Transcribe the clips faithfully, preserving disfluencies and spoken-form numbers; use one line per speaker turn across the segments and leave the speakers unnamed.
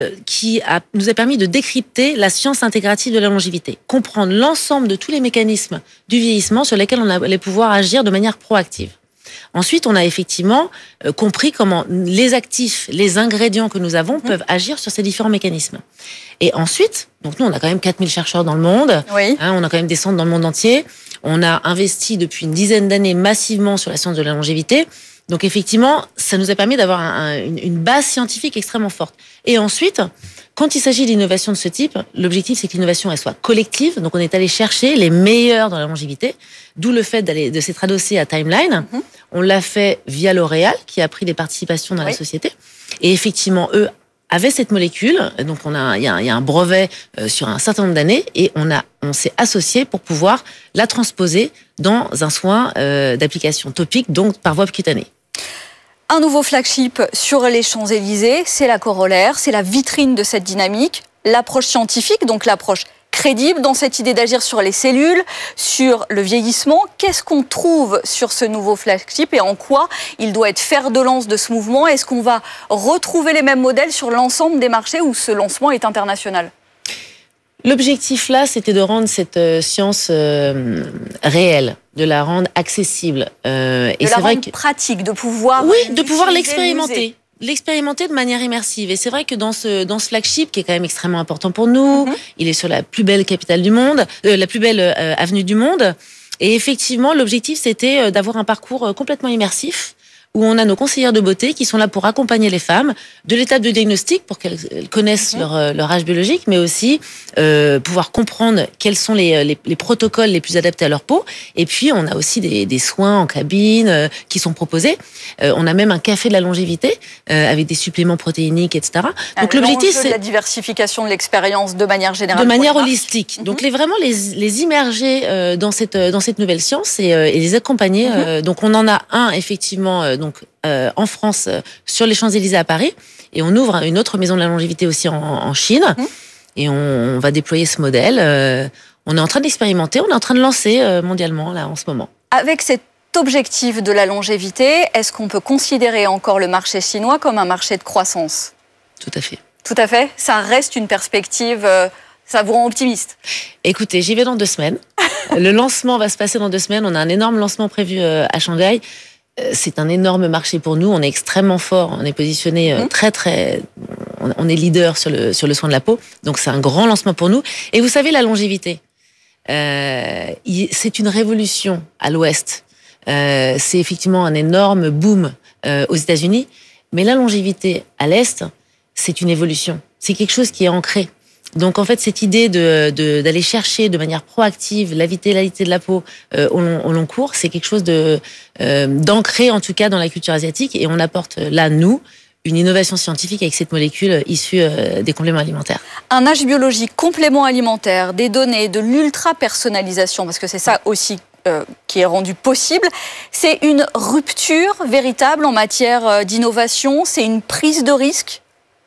qui a, nous a permis de décrypter la science intégrative de la longévité, comprendre l'ensemble de tous les mécanismes du vieillissement sur lesquels on allait pouvoir agir de manière proactive. Ensuite, on a effectivement euh, compris comment les actifs, les ingrédients que nous avons mmh. peuvent agir sur ces différents mécanismes. Et ensuite, donc nous, on a quand même quatre mille chercheurs dans le monde,
oui.
hein, on a quand même des centres dans le monde entier, on a investi depuis une dizaine d'années massivement sur la science de la longévité. Donc effectivement, ça nous a permis d'avoir un, un, une, une base scientifique extrêmement forte. Et ensuite, quand il s'agit d'innovation de ce type, l'objectif c'est que l'innovation elle soit collective. Donc on est allé chercher les meilleurs dans la longévité, d'où le fait d'aller de s'être adossé à Timeline. Mm-hmm. On l'a fait via L'Oréal qui a pris des participations dans oui. la société. Et effectivement, eux avaient cette molécule. Donc on a il y a, il y a un brevet euh, sur un certain nombre d'années et on a on s'est associé pour pouvoir la transposer dans un soin euh, d'application topique, donc par voie cutanée.
Un nouveau flagship sur les Champs-Élysées, c'est la corollaire, c'est la vitrine de cette dynamique, l'approche scientifique, donc l'approche crédible dans cette idée d'agir sur les cellules, sur le vieillissement. Qu'est-ce qu'on trouve sur ce nouveau flagship et en quoi il doit être fer de lance de ce mouvement? Est-ce qu'on va retrouver les mêmes modèles sur l'ensemble des marchés où ce lancement est international?
L'objectif là, c'était de rendre cette euh, science euh, réelle, de la rendre accessible.
Euh, et de c'est la vrai rendre que... pratique, de pouvoir
oui, de pouvoir l'expérimenter, l'expérimenter de manière immersive. Et c'est vrai que dans ce dans ce flagship qui est quand même extrêmement important pour nous, mm-hmm. il est sur la plus belle capitale du monde, euh, la plus belle euh, avenue du monde. Et effectivement, l'objectif c'était d'avoir un parcours complètement immersif, où on a nos conseillères de beauté qui sont là pour accompagner les femmes de l'étape de diagnostic pour qu'elles connaissent mmh. leur, leur âge biologique, mais aussi euh, pouvoir comprendre quels sont les, les, les protocoles les plus adaptés à leur peau. Et puis, on a aussi des, des soins en cabine euh, qui sont proposés. Euh, on a même un café de la longévité euh, avec des suppléments protéiniques, et cetera.
Donc, l'objectif, c'est la diversification de l'expérience de manière générale.
De manière holistique. Mmh. Donc, les, vraiment les, les immerger euh, dans, cette, dans cette nouvelle science et, euh, et les accompagner. Mmh. Euh, donc, on en a un, effectivement, euh, donc euh, en France euh, sur les Champs-Élysées à Paris et on ouvre une autre maison de la longévité aussi en, en Chine mmh. et on, on va déployer ce modèle. Euh, on est en train d'expérimenter, on est en train de lancer euh, mondialement là en ce moment.
Avec cet objectif de la longévité, est-ce qu'on peut considérer encore le marché chinois comme un marché de croissance?
Tout à fait.
Tout à fait. Ça reste une perspective. Euh, ça vous rend optimiste?
Écoutez, j'y vais dans deux semaines. Le lancement va se passer dans deux semaines. On a un énorme lancement prévu euh, à Shanghai. C'est un énorme marché pour nous. On est extrêmement fort. On est positionné mmh. très, très... On est leader sur le, sur le soin de la peau. Donc, c'est un grand lancement pour nous. Et vous savez, la longévité, euh, c'est une révolution à l'Ouest. Euh, c'est effectivement un énorme boom euh, aux États-Unis. Mais la longévité à l'Est, c'est une évolution. C'est quelque chose qui est ancré. Donc en fait, cette idée de, de d'aller chercher de manière proactive la vitalité de la peau euh, au, long, au long cours, c'est quelque chose de euh, d'ancré en tout cas dans la culture asiatique et on apporte là nous une innovation scientifique avec cette molécule issue euh, des compléments alimentaires.
Un âge biologique, complément alimentaire, des données, de l'ultra personnalisation, parce que c'est ça aussi euh, qui est rendu possible. C'est une rupture véritable en matière d'innovation. C'est une prise de risque.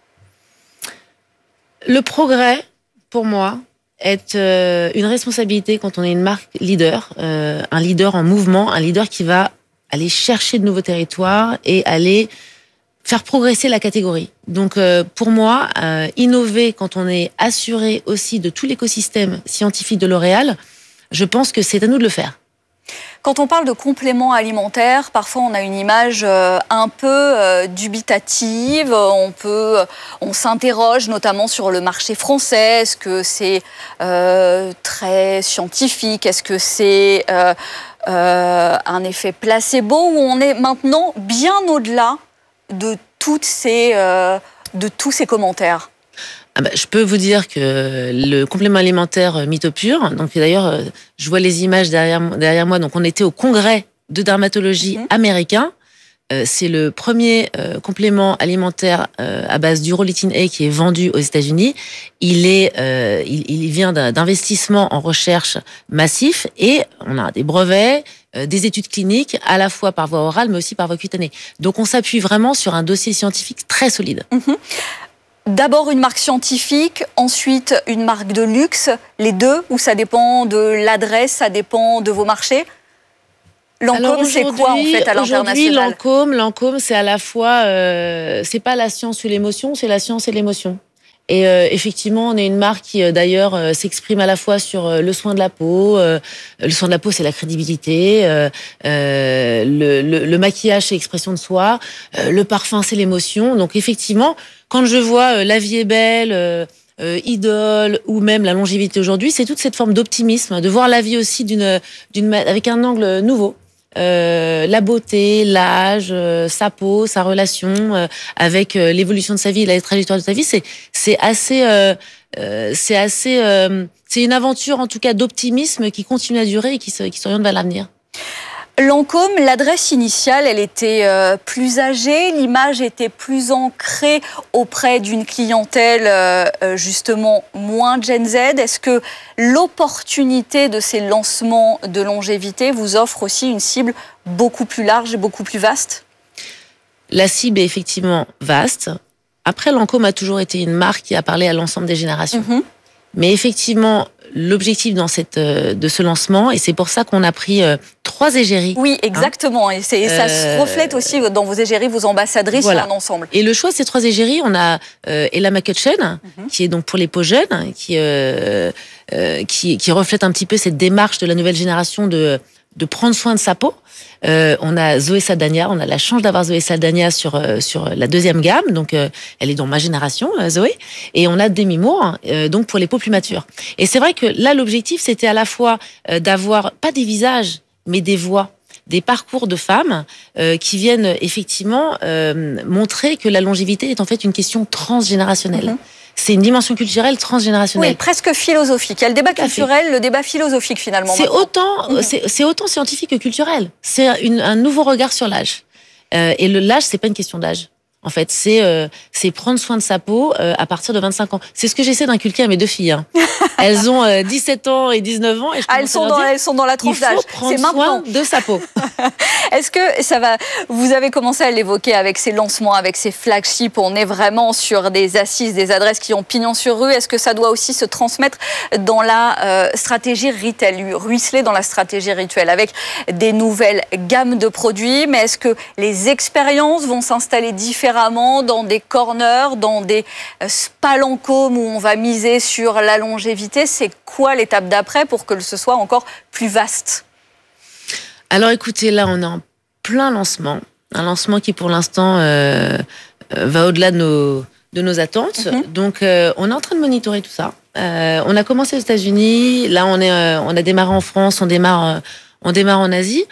Le progrès, pour moi, est euh, une responsabilité quand on est une marque leader, euh, un leader en mouvement, un leader qui va aller chercher de nouveaux territoires et aller faire progresser la catégorie. Donc, euh, pour moi, euh, innover quand on est assuré aussi de tout l'écosystème scientifique de L'Oréal, je pense que c'est à nous de le faire.
Quand on parle de compléments alimentaires, parfois on a une image euh, un peu euh, dubitative. On peut, on s'interroge notamment sur le marché français. Est-ce que c'est euh, très scientifique? Est-ce que c'est euh, euh, un effet placebo? Ou on est maintenant bien au-delà de toutes ces, euh, de tous ces commentaires?
Ah bah, je peux vous dire que le complément alimentaire Mytopure, donc d'ailleurs, je vois les images derrière, derrière moi, donc on était au congrès de dermatologie mmh. américain. Euh, c'est le premier euh, complément alimentaire euh, à base d'urolithin A qui est vendu aux États-Unis. Il est, euh, il, il vient d'investissements en recherche massif et on a des brevets, euh, des études cliniques à la fois par voie orale mais aussi par voie cutanée. Donc on s'appuie vraiment sur un dossier scientifique très solide.
Mmh. D'abord une marque scientifique, ensuite une marque de luxe, les deux, ou ça dépend de l'adresse, ça dépend de vos marchés? Lancôme, c'est quoi en fait à l'international?
Aujourd'hui, Lancôme, Lancôme, c'est à la fois, euh, c'est pas la science ou l'émotion, c'est la science et l'émotion. Et euh, effectivement, on est une marque qui, euh, d'ailleurs, euh, s'exprime à la fois sur euh, le soin de la peau. Euh, le soin de la peau, c'est la crédibilité. Euh, euh, le, le, le maquillage, c'est l'expression de soi. Euh, le parfum, c'est l'émotion. Donc, effectivement, quand je vois euh, La vie est belle, euh, euh, Idole ou même la longévité aujourd'hui, c'est toute cette forme d'optimisme, de voir la vie aussi d'une, d'une, avec un angle nouveau. Euh, la beauté, l'âge, euh, sa peau, sa relation euh, avec euh, l'évolution de sa vie et la trajectoire de sa vie, c'est c'est assez euh, euh, c'est assez euh, c'est une aventure en tout cas d'optimisme qui continue à durer et qui se qui s'oriente vers l'avenir.
Lancôme, l'adresse initiale, elle était euh, plus âgée, l'image était plus ancrée auprès d'une clientèle euh, justement moins Gen Z. Est-ce que l'opportunité de ces lancements de longévité vous offre aussi une cible beaucoup plus large et beaucoup plus vaste ?
La cible est effectivement vaste. Après, Lancôme a toujours été une marque qui a parlé à l'ensemble des générations. Mm-hmm. Mais effectivement, l'objectif dans cette, euh, de ce lancement, et c'est pour ça qu'on a pris euh, trois égéries.
Oui, exactement. Hein. Et, c'est, et ça euh, se reflète aussi dans vos égéries, vos ambassadrices, voilà. C'est un ensemble.
Et le choix de ces trois égéries, on a euh, Ella McCutcheon, mm-hmm. qui est donc pour les peaux jeunes, qui, euh, euh, qui, qui reflète un petit peu cette démarche de la nouvelle génération de, de prendre soin de sa peau. Euh, on a Zoé Saldana, on a la chance d'avoir Zoé Saldana sur euh, sur la deuxième gamme, donc euh, elle est dans ma génération, euh, Zoé, et on a Demi Moore, euh, donc pour les peaux plus matures. Et c'est vrai que là l'objectif c'était à la fois euh, d'avoir pas des visages, mais des voix, des parcours de femmes euh, qui viennent effectivement euh, montrer que la longévité est en fait une question transgénérationnelle. Mm-hmm. C'est une dimension culturelle transgénérationnelle.
Oui, presque philosophique. Il y a le débat culturel, le débat philosophique finalement.
C'est autant, mmh. c'est, c'est autant scientifique que culturel. C'est une, un nouveau regard sur l'âge. Euh, et le, l'âge, c'est pas une question d'âge. En fait, c'est euh, c'est prendre soin de sa peau euh, à partir de vingt-cinq ans. C'est ce que j'essaie d'inculquer à mes deux filles. Hein. Elles ont euh, dix-sept ans et dix-neuf ans. Et je
ah, elles, sont dans, dire, elles sont dans la tranche d'âge.
Il faut prendre
c'est
soin de sa peau.
Est-ce que ça va... Vous avez commencé à l'évoquer avec ces lancements, avec ces flagships. On est vraiment sur des assises, des adresses qui ont pignon sur rue. Est-ce que ça doit aussi se transmettre dans la euh, stratégie retail, ruisseler dans la stratégie rituelle avec des nouvelles gammes de produits? Mais est-ce que les expériences vont s'installer différemment dans des corners, dans des spas Lancôme où on va miser sur la longévité? C'est quoi l'étape d'après pour que ce soit encore plus vaste?
Alors écoutez, là on est en plein lancement. Un lancement qui pour l'instant euh, va au-delà de nos, de nos attentes. Mm-hmm. Donc euh, on est en train de monitorer tout ça. Euh, on a commencé aux États-Unis, là on, est, euh, on a démarré en France, on démarre, euh, on démarre en Asie.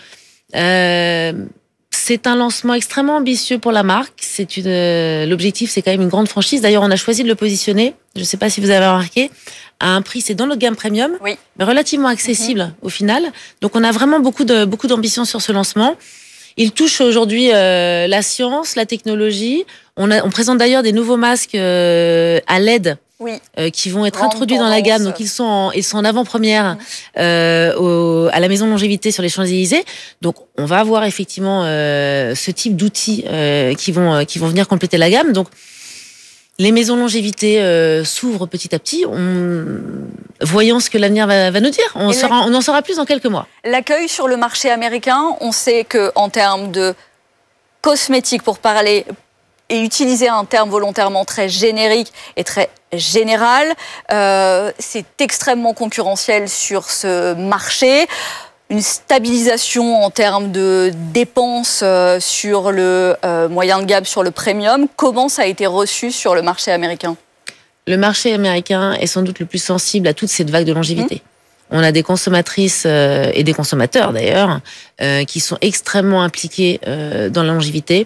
Euh, C'est un lancement extrêmement ambitieux pour la marque. C'est une, euh, l'objectif, c'est quand même une grande franchise. D'ailleurs, on a choisi de le positionner, je ne sais pas si vous avez remarqué, à un prix, c'est dans notre gamme premium,
oui.
mais relativement accessible mm-hmm. au final. Donc, on a vraiment beaucoup de beaucoup d'ambition sur ce lancement. Il touche aujourd'hui euh, la science, la technologie. On, a, on présente d'ailleurs des nouveaux masques euh, à L E D.
Oui.
Euh, qui vont être Grande introduits tendance. Dans la gamme, donc ils sont en, ils sont en avant-première euh, au, à la Maison Longévité sur les Champs-Élysées. Donc on va avoir effectivement euh, ce type d'outils euh, qui vont euh, qui vont venir compléter la gamme. Donc les maisons Longévité euh, s'ouvrent petit à petit. On... Voyons ce que l'avenir va, va nous dire. On, saura, on en saura plus dans quelques mois.
L'accueil sur le marché américain, on sait que en termes de cosmétiques, pour parler et utiliser un terme volontairement très générique et très général. Euh, c'est extrêmement concurrentiel sur ce marché. Une stabilisation en termes de dépenses euh, sur le euh, moyen de gamme, sur le premium. Comment ça a été reçu sur le marché américain?
Le marché américain est sans doute le plus sensible à toute cette vague de longévité. Mmh. On a des consommatrices euh, et des consommateurs d'ailleurs euh, qui sont extrêmement impliqués euh, dans la longévité.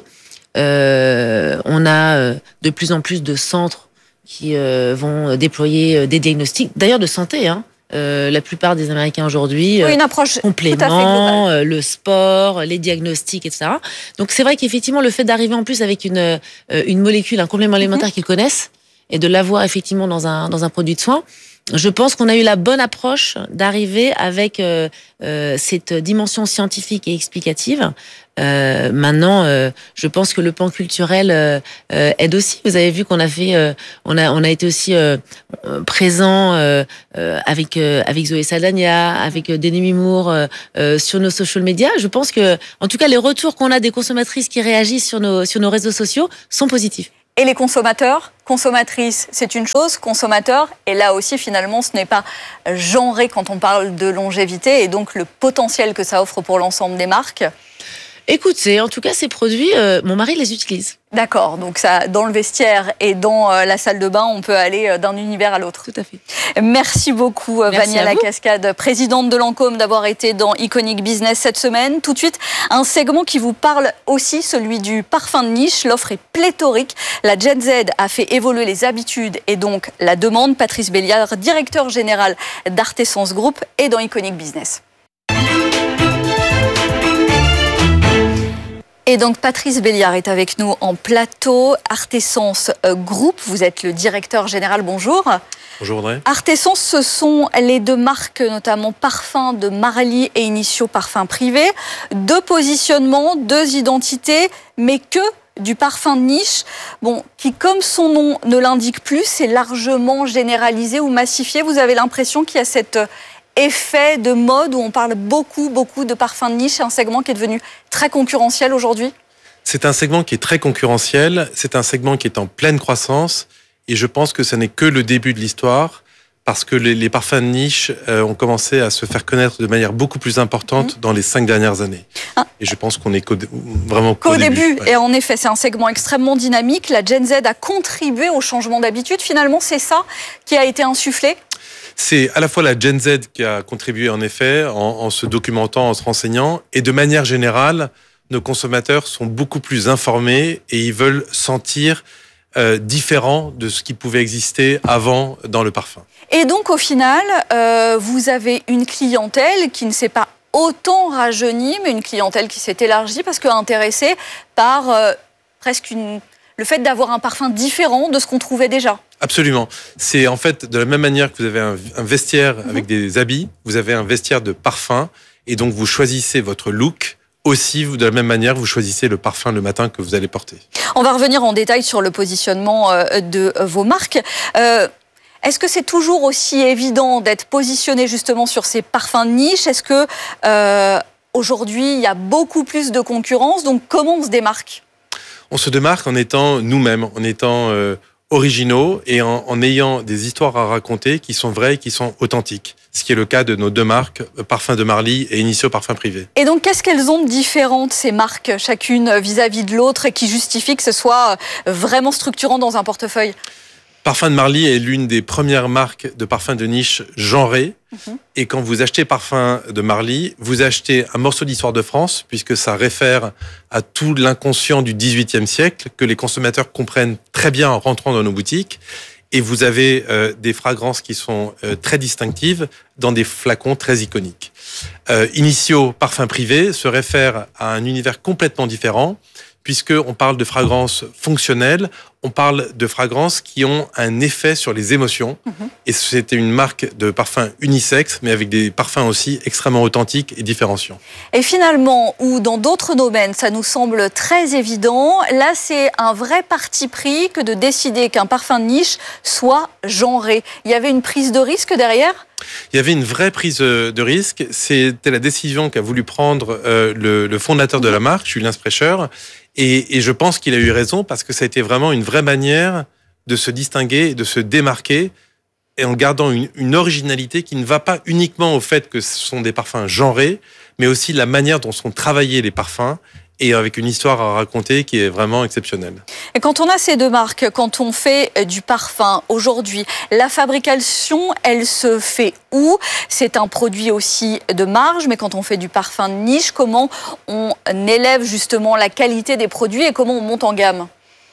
Euh, on a euh, de plus en plus de centres qui euh, vont déployer euh, des diagnostics, d'ailleurs de santé. Hein. Euh, la plupart des Américains aujourd'hui,
oui, une approche
complément, euh, le sport, les diagnostics, et cetera. Donc c'est vrai qu'effectivement le fait d'arriver en plus avec une euh, une molécule, un complément alimentaire mm-hmm. qu'ils connaissent et de l'avoir effectivement dans un dans un produit de soin. Je pense qu'on a eu la bonne approche d'arriver avec euh, euh, cette dimension scientifique et explicative. Euh, maintenant, euh, je pense que le pan culturel euh, euh, aide aussi. Vous avez vu qu'on a fait, euh, on a, on a été aussi euh, présent euh, euh, avec euh, avec Zoé Saldana, avec euh, Demi Moore euh, euh, sur nos social media. Je pense que, en tout cas, les retours qu'on a des consommatrices qui réagissent sur nos sur nos réseaux sociaux sont positifs.
Et les consommateurs, consommatrices, c'est une chose, consommateurs, et là aussi finalement ce n'est pas genré quand on parle de longévité et donc le potentiel que ça offre pour l'ensemble des marques.
Écoutez, en tout cas, ces produits, euh, mon mari les utilise.
D'accord, donc ça, dans le vestiaire et dans euh, la salle de bain, on peut aller euh, d'un univers à l'autre.
Tout à fait.
Merci beaucoup,
Merci
Vania
à vous.
Lacascade, présidente de Lancôme, d'avoir été dans Iconic Business cette semaine. Tout de suite, un segment qui vous parle aussi, celui du parfum de niche. L'offre est pléthorique. La Gen Z a fait évoluer les habitudes et donc la demande. Patrice Béliard, directeur général d'Artessence Group, est dans Iconic Business. Et donc Patrice Béliard est avec nous en plateau. Artessence Group, vous êtes le directeur général, bonjour.
Bonjour Audrey.
Artessence, ce sont les deux marques, notamment Parfum de Marly et Initio Parfum Privé. Deux positionnements, deux identités, mais que du parfum de niche, bon, qui comme son nom ne l'indique plus, c'est largement généralisé ou massifié. Vous avez l'impression qu'il y a cet effet de mode où on parle beaucoup, beaucoup de parfums de niche, un segment qui est devenu très concurrentiel aujourd'hui?
C'est un segment qui est très concurrentiel, c'est un segment qui est en pleine croissance et je pense que ce n'est que le début de l'histoire parce que les, les parfums de niche euh, ont commencé à se faire connaître de manière beaucoup plus importante mmh. dans les cinq dernières années. Ah. Et je pense qu'on est qu'au, vraiment qu'au,
qu'au
début.
début.
Ouais.
Et en effet, c'est un segment extrêmement dynamique. La Gen Z a contribué au changement d'habitude. Finalement, c'est ça qui a été insufflé?
C'est à la fois la Gen Z qui a contribué en effet en, en se documentant, en se renseignant, et de manière générale, nos consommateurs sont beaucoup plus informés et ils veulent sentir euh, différent de ce qui pouvait exister avant dans le parfum.
Et donc au final, euh, vous avez une clientèle qui ne s'est pas autant rajeunie, mais une clientèle qui s'est élargie parce qu'intéressée par euh, presque une... le fait d'avoir un parfum différent de ce qu'on trouvait déjà.
Absolument. C'est en fait de la même manière que vous avez un, un vestiaire mmh. avec des habits, vous avez un vestiaire de parfum et donc vous choisissez votre look. Aussi, de la même manière, vous choisissez le parfum le matin que vous allez porter.
On va revenir en détail sur le positionnement de vos marques. Euh, est-ce que c'est toujours aussi évident d'être positionné justement sur ces parfums de niche? Est-ce que euh, aujourd'hui, il y a beaucoup plus de concurrence? Donc, comment on se démarque?
On se démarque en étant nous-mêmes, en étant euh, originaux et en, en ayant des histoires à raconter qui sont vraies et qui sont authentiques. Ce qui est le cas de nos deux marques, Parfum de Marly et Initio Parfum Privé.
Et donc, qu'est-ce qu'elles ont de différentes, ces marques, chacune vis-à-vis de l'autre, et qui justifie que ce soit vraiment structurant dans un portefeuille?
Parfum de Marly est l'une des premières marques de parfums de niche genrés. Mmh. Et quand vous achetez Parfum de Marly, vous achetez un morceau d'histoire de France, puisque ça réfère à tout l'inconscient du dix-huitième siècle, que les consommateurs comprennent très bien en rentrant dans nos boutiques. Et vous avez euh, des fragrances qui sont euh, très distinctives dans des flacons très iconiques. Euh, Initio Parfum Privé se réfère à un univers complètement différent, puisqu'on parle de fragrances fonctionnelles, on parle de fragrances qui ont un effet sur les émotions. Mmh. Et c'était une marque de parfum unisexe, mais avec des parfums aussi extrêmement authentiques et différenciants.
Et finalement, ou dans d'autres domaines, ça nous semble très évident, là c'est un vrai parti pris que de décider qu'un parfum de niche soit genré. Il y avait une prise de risque derrière ?
Il y avait une vraie prise de risque. C'était la décision qu'a voulu prendre euh, le, le fondateur de la marque, Julien Sprecher. Et, et je pense qu'il a eu raison parce que ça a été vraiment une vraie manière de se distinguer, de se démarquer et en gardant une, une originalité qui ne va pas uniquement au fait que ce sont des parfums genrés, mais aussi la manière dont sont travaillés les parfums et avec une histoire à raconter qui est vraiment exceptionnelle.
Et quand on a ces deux marques, quand on fait du parfum aujourd'hui, la fabrication, elle se fait où? C'est un produit aussi de marge, mais quand on fait du parfum de niche, comment on élève justement la qualité des produits et comment on monte en gamme?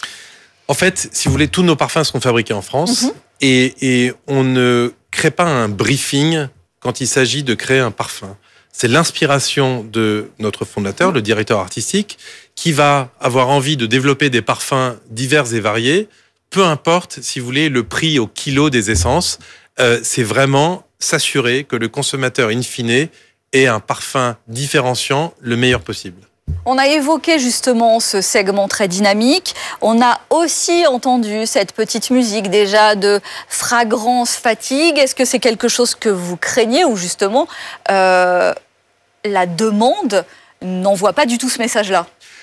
En fait, si vous voulez, tous nos parfums sont fabriqués en France. Mm-hmm. et, et on ne crée pas un briefing quand il s'agit de créer un parfum. C'est l'inspiration de notre fondateur, le directeur artistique, qui va avoir envie de développer des parfums divers et variés, peu importe, si vous voulez, le prix au kilo des essences. Euh, c'est vraiment s'assurer que le consommateur, in fine, ait un parfum différenciant le meilleur possible.
On a évoqué justement ce segment très dynamique. On a aussi entendu cette petite musique déjà de fragrance fatigue. Est-ce que c'est quelque chose que vous craignez ou justement euh, la demande n'envoie pas du tout ce message-là?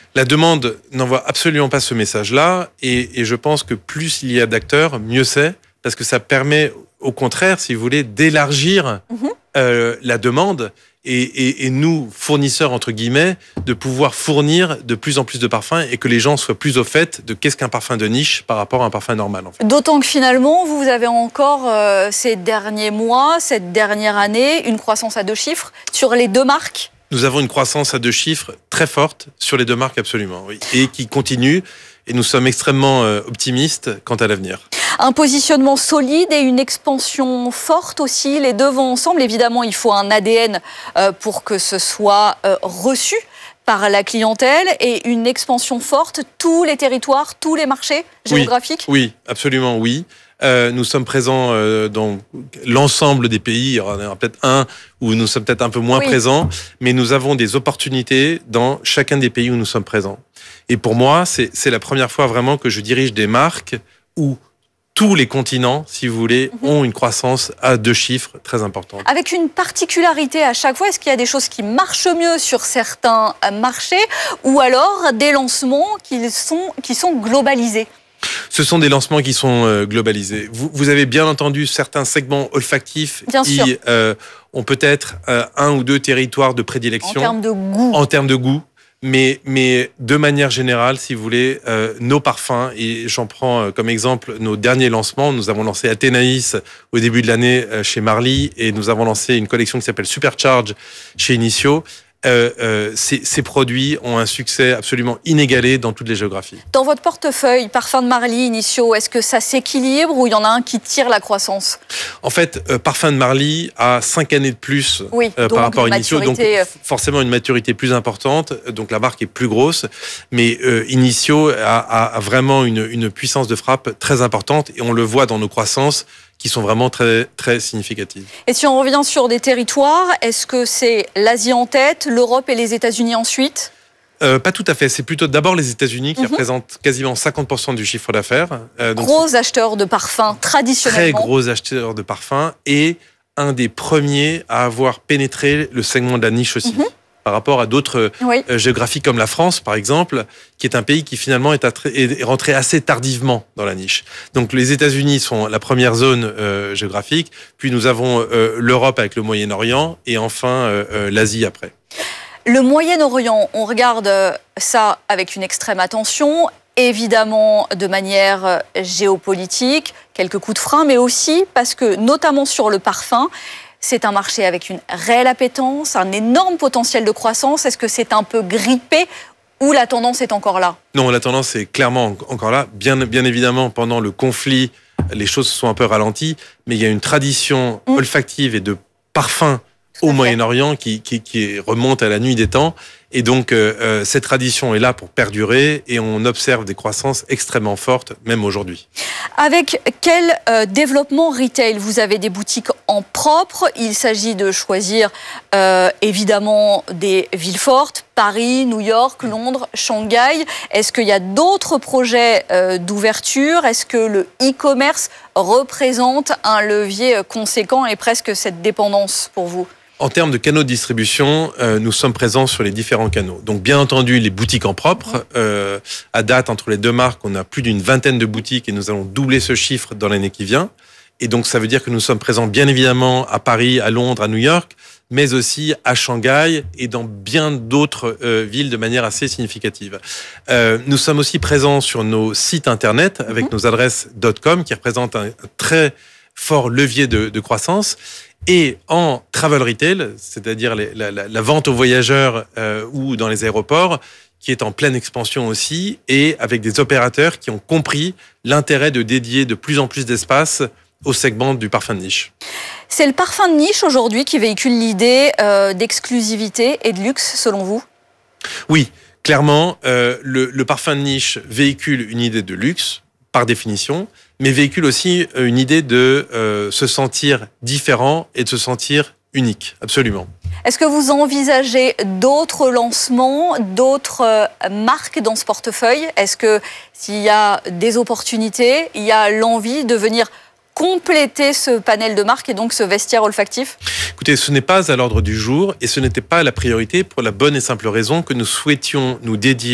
La demande n'envoie absolument pas ce message-là, et, et je pense que plus il y a d'acteurs, mieux c'est, parce que ça permet, au contraire, si vous voulez, d'élargir mmh. euh, la demande, et, et, et nous, fournisseurs, entre guillemets, de pouvoir fournir de plus en plus de parfums, et que les gens soient plus au fait de qu'est-ce qu'un parfum de niche par rapport à un parfum normal. En fait.
D'autant que finalement, vous avez encore, euh, ces derniers mois, cette dernière année, une croissance à deux chiffres sur les deux marques.
Nous avons une croissance à deux chiffres très forte sur les deux marques, absolument, oui, et qui continue. Et nous sommes extrêmement optimistes quant à l'avenir.
Un positionnement solide et une expansion forte aussi, les deux vont ensemble. Évidemment, il faut un A D N pour que ce soit reçu par la clientèle et une expansion forte, tous les territoires, tous les marchés géographiques.
Oui, oui, absolument, oui. Euh, nous sommes présents euh, dans l'ensemble des pays. Il y en a peut-être un où nous sommes peut-être un peu moins oui. présents, mais nous avons des opportunités dans chacun des pays où nous sommes présents. Et pour moi, c'est, c'est la première fois vraiment que je dirige des marques où tous les continents, si vous voulez, mm-hmm. ont une croissance à deux chiffres très importante.
Avec une particularité à chaque fois, est-ce qu'il y a des choses qui marchent mieux sur certains marchés ou alors des lancements qui sont, qui sont globalisés ?
Ce sont des lancements qui sont globalisés. Vous, vous avez bien entendu certains segments olfactifs
bien
qui
sûr.
Euh, ont peut-être euh, un ou deux territoires de prédilection.
En termes de goût.
En termes de goût. Mais, mais de manière générale, si vous voulez, euh, nos parfums, et j'en prends comme exemple nos derniers lancements. Nous avons lancé Athénaïs au début de l'année chez Marly et nous avons lancé une collection qui s'appelle Supercharge chez Initio. Euh, euh, ces, ces produits ont un succès absolument inégalé dans toutes les géographies.
Dans votre portefeuille, parfum de Marly, Initio, est-ce que ça s'équilibre ou il y en a un qui tire la croissance ?
En fait, euh, parfum de Marly a cinq années de plus
oui,
euh, par rapport à Initio,
maturité...
donc forcément une maturité plus importante, donc la marque est plus grosse, mais euh, Initio a, a, a vraiment une, une puissance de frappe très importante et on le voit dans nos croissances qui sont vraiment très, très significatives.
Et si on revient sur des territoires, est-ce que c'est l'Asie en tête, l'Europe et les États-Unis ensuite ?
Euh, pas tout à fait. C'est plutôt d'abord les États-Unis qui mm-hmm. représentent quasiment cinquante pour cent du chiffre d'affaires.
Euh, donc gros acheteurs de parfums traditionnellement.
Très gros acheteurs de parfums et un des premiers à avoir pénétré le segment de la niche aussi. Mm-hmm. Par rapport à d'autres oui. euh, géographies comme la France, par exemple, qui est un pays qui finalement est, attra- est rentré assez tardivement dans la niche. Donc les États-Unis sont la première zone euh, géographique, puis nous avons euh, l'Europe avec le Moyen-Orient et enfin euh, euh, l'Asie après.
Le Moyen-Orient, on regarde ça avec une extrême attention, évidemment de manière géopolitique, quelques coups de frein, mais aussi parce que, notamment sur le parfum, c'est un marché avec une réelle appétence, un énorme potentiel de croissance. Est-ce que c'est un peu grippé ou la tendance est encore là ?
Non, la tendance est clairement encore là. Bien, bien évidemment, pendant le conflit, les choses se sont un peu ralenties, mais il y a une tradition mmh. olfactive et de parfum au Moyen-Orient qui, qui, qui remonte à la nuit des temps. Et donc, euh, cette tradition est là pour perdurer et on observe des croissances extrêmement fortes, même aujourd'hui.
Avec quel euh, développement retail ? Vous avez des boutiques en propre. Il s'agit de choisir euh, évidemment des villes fortes, Paris, New York, Londres, Shanghai. Est-ce qu'il y a d'autres projets euh, d'ouverture ? Est-ce que le e-commerce représente un levier conséquent et presque cette dépendance pour vous ?
En termes de canaux de distribution, euh, nous sommes présents sur les différents canaux. Donc, bien entendu, les boutiques en propre. Euh, à date, entre les deux marques, on a plus d'une vingtaine de boutiques et nous allons doubler ce chiffre dans l'année qui vient. Et donc, ça veut dire que nous sommes présents bien évidemment à Paris, à Londres, à New York, mais aussi à Shanghai et dans bien d'autres euh, villes de manière assez significative. Euh, nous sommes aussi présents sur nos sites internet avec mmh. nos adresses .com qui représentent un, un très fort levier de, de croissance. Et en travel retail, c'est-à-dire les, la, la, la vente aux voyageurs euh, ou dans les aéroports, qui est en pleine expansion aussi, et avec des opérateurs qui ont compris l'intérêt de dédier de plus en plus d'espace au segment du parfum de niche.
C'est le parfum de niche aujourd'hui qui véhicule l'idée euh, d'exclusivité et de luxe, selon vous ?
Oui, clairement, euh, le, le parfum de niche véhicule une idée de luxe, par définition, mais véhicule aussi une idée de euh, se sentir différent et de se sentir unique, absolument.
Est-ce que vous envisagez d'autres lancements, d'autres euh, marques dans ce portefeuille ? Est-ce que s'il y a des opportunités, il y a l'envie de venir compléter ce panel de marques et donc ce vestiaire olfactif ?
Écoutez, ce n'est pas à l'ordre du jour et ce n'était pas la priorité pour la bonne et simple raison que nous souhaitions nous dédier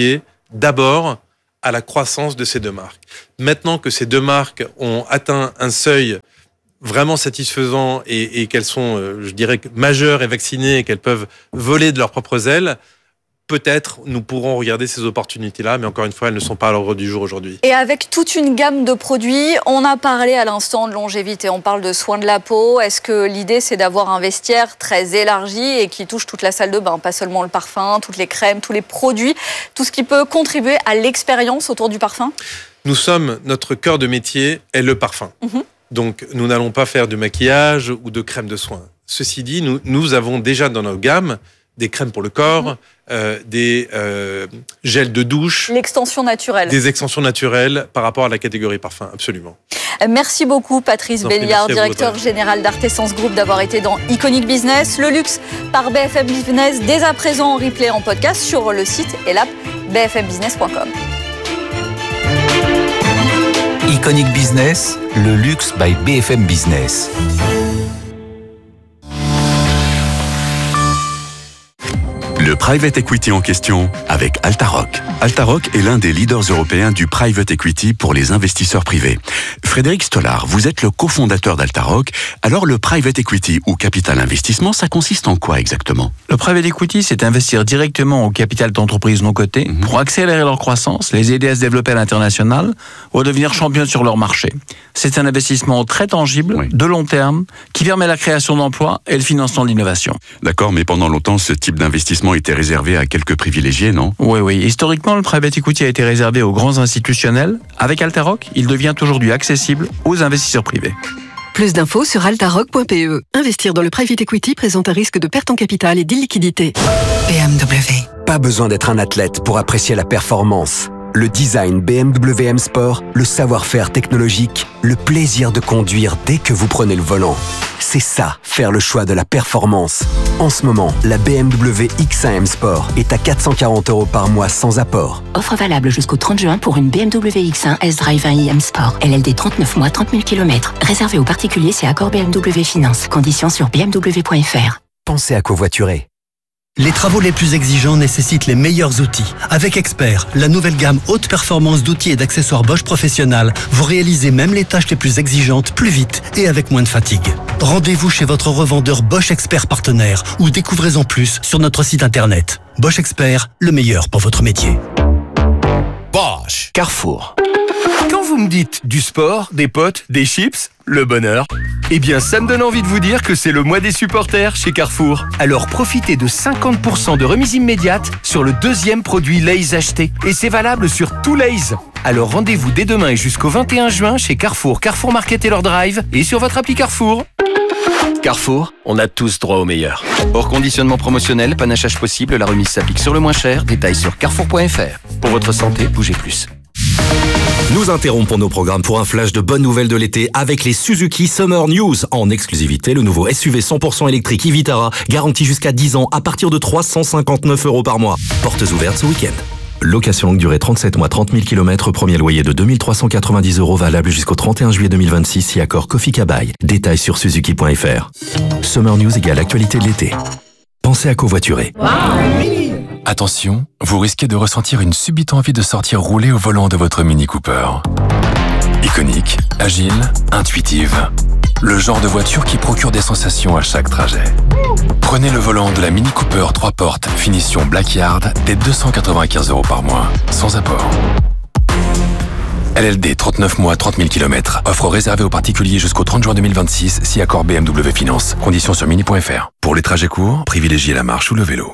d'abord à la croissance de ces deux marques. Maintenant que ces deux marques ont atteint un seuil vraiment satisfaisant et, et qu'elles sont, euh, je dirais, majeures et vaccinées et qu'elles peuvent voler de leurs propres ailes, peut-être nous pourrons regarder ces opportunités-là, mais encore une fois, elles ne sont pas à l'ordre du jour aujourd'hui.
Et avec toute une gamme de produits, on a parlé à l'instant de longévité, on parle de soins de la peau. Est-ce que l'idée, c'est d'avoir un vestiaire très élargi et qui touche toute la salle de bain, pas seulement le parfum, toutes les crèmes, tous les produits, tout ce qui peut contribuer à l'expérience autour du parfum ?
Nous sommes, notre cœur de métier est le parfum. Mmh. Donc, nous n'allons pas faire de maquillage ou de crème de soins. Ceci dit, nous, nous avons déjà dans nos gammes des crèmes pour le corps, mmh. euh, des euh, gels de douche.
L'extension naturelle.
Des extensions naturelles par rapport à la catégorie parfum, absolument.
Merci beaucoup Patrice Belliard, directeur général d'Artesans Group, d'avoir été dans Iconic Business. Le luxe par B F M Business, dès à présent en replay en podcast sur le site et l'app b f m business point com.
Iconic Business, le luxe by B F M Business.
Le private equity en question avec Altaroc. Altaroc est l'un des leaders européens du private equity pour les investisseurs privés. Frédéric Stollard, vous êtes le cofondateur d'Altaroc. Alors le private equity ou capital investissement, ça consiste en quoi exactement ?
Le private equity, c'est investir directement au capital d'entreprises non cotées mmh. pour accélérer leur croissance, les aider à se développer à l'international ou à devenir champions sur leur marché. C'est un investissement très tangible, oui. de long terme, qui permet la création d'emplois et le financement de l'innovation.
D'accord, mais pendant longtemps, ce type d'investissement était réservé à quelques privilégiés, non ?
Oui, oui. Historiquement, le private equity a été réservé aux grands institutionnels. Avec Altaroc, il devient aujourd'hui accessible aux investisseurs privés.
Plus d'infos sur altaroc point p e. Investir dans le private equity présente un risque de perte en capital et d'illiquidité.
B M W. Pas besoin d'être un athlète pour apprécier la performance. Le design B M W M Sport, le savoir-faire technologique, le plaisir de conduire dès que vous prenez le volant. C'est ça, faire le choix de la performance. En ce moment, la B M W X un M Sport est à quatre cent quarante euros par mois sans apport.
Offre valable jusqu'au trente juin pour une B M W X un S-Drive un i M Sport. L L D trente-neuf mois, trente mille kilomètres. Réservé aux particuliers, c'est accord B M W Finance. Conditions sur b m w point f r.
Pensez à covoiturer.
Les travaux les plus exigeants nécessitent les meilleurs outils. Avec Expert, la nouvelle gamme haute performance d'outils et d'accessoires Bosch Professionnal, vous réalisez même les tâches les plus exigeantes plus vite et avec moins de fatigue. Rendez-vous chez votre revendeur Bosch Expert partenaire ou découvrez-en plus sur notre site internet. Bosch Expert, le meilleur pour votre métier.
Bosch.
Carrefour. Quand vous me dites du sport, des potes, des chips, le bonheur, eh bien ça me donne envie de vous dire que c'est le mois des supporters chez Carrefour. Alors profitez de cinquante pour cent de remise immédiate sur le deuxième produit Lay's acheté. Et c'est valable sur tout Lay's. Alors rendez-vous dès demain et jusqu'au vingt et un juin chez Carrefour, Carrefour Market et leur drive et sur votre appli Carrefour.
Carrefour, on a tous droit au meilleur. Hors conditionnement promotionnel, panachage possible, la remise s'applique sur le moins cher. Détails sur carrefour point f r. Pour votre santé, bougez plus.
Nous interrompons nos programmes pour un flash de bonnes nouvelles de l'été avec les Suzuki Summer News. En exclusivité, le nouveau S U V cent pour cent électrique e-Vitara, garanti jusqu'à dix ans à partir de trois cent cinquante-neuf euros par mois. Portes ouvertes ce week-end. Location longue durée trente-sept mois, trente mille kilomètres, premier loyer de deux mille trois cent quatre-vingt-dix euros valable jusqu'au trente et un juillet deux mille vingt-six si accord Kofi Kabai. Détails sur suzuki point f r. Summer News égale actualité de l'été. Pensez à covoiturer.
Attention, vous risquez de ressentir une subite envie de sortir rouler au volant de votre Mini Cooper. Iconique, agile, intuitive. Le genre de voiture qui procure des sensations à chaque trajet. Prenez le volant de la Mini Cooper trois portes, finition Blackyard, dès deux cent quatre-vingt-quinze euros par mois, sans apport. L L D trente-neuf mois, trente mille kilomètres. Offre réservée aux particuliers jusqu'au trente juin deux mille vingt-six, si accord B M W Finance. Conditions sur mini point f r. Pour les trajets courts, privilégiez la marche ou le vélo.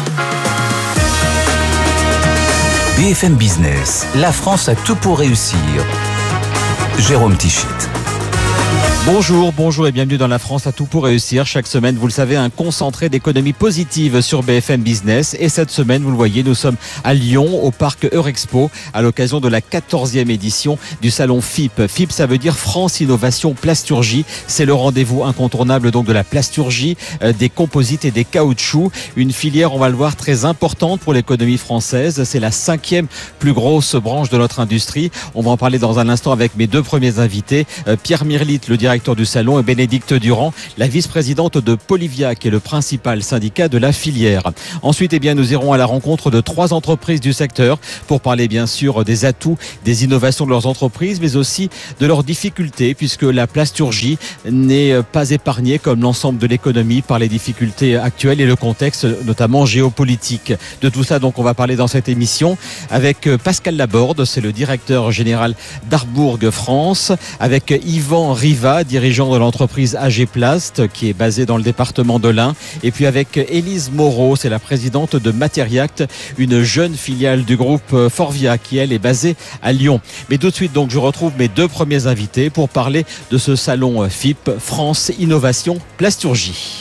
B F M Business, la France a tout pour réussir. Jérôme Tichit.
Bonjour, bonjour et bienvenue dans La France a tout pour réussir. Chaque semaine, vous le savez, un concentré d'économie positive sur B F M Business. Et cette semaine, vous le voyez, nous sommes à Lyon, au parc Eurexpo, à l'occasion de la quatorzième édition du salon F I P. F I P, ça veut dire France Innovation Plasturgie. C'est le rendez-vous incontournable donc de la plasturgie, euh, des composites et des caoutchoucs. Une filière, on va le voir, très importante pour l'économie française. C'est la cinquième plus grosse branche de notre industrie. On va en parler dans un instant avec mes deux premiers invités. Euh, Pierre Mirlit, le directeur directeur du salon, et Bénédicte Durand, la vice-présidente de Polivia, qui est le principal syndicat de la filière. Ensuite, eh bien, nous irons à la rencontre de trois entreprises du secteur pour parler bien sûr des atouts, des innovations de leurs entreprises, mais aussi de leurs difficultés, puisque la plasturgie n'est pas épargnée comme l'ensemble de l'économie par les difficultés actuelles et le contexte notamment géopolitique. De tout ça, donc, on va parler dans cette émission avec Pascal Laborde, c'est le directeur général d'Arbourg France, avec Yvan Riva, dirigeant de l'entreprise A G Plast, qui est basée dans le département de l'Ain, et puis avec Élise Moreau, c'est la présidente de Matériact, une jeune filiale du groupe Forvia, qui elle est basée à Lyon. Mais tout de suite, donc, je retrouve mes deux premiers invités pour parler de ce salon F I P, France Innovation Plasturgie.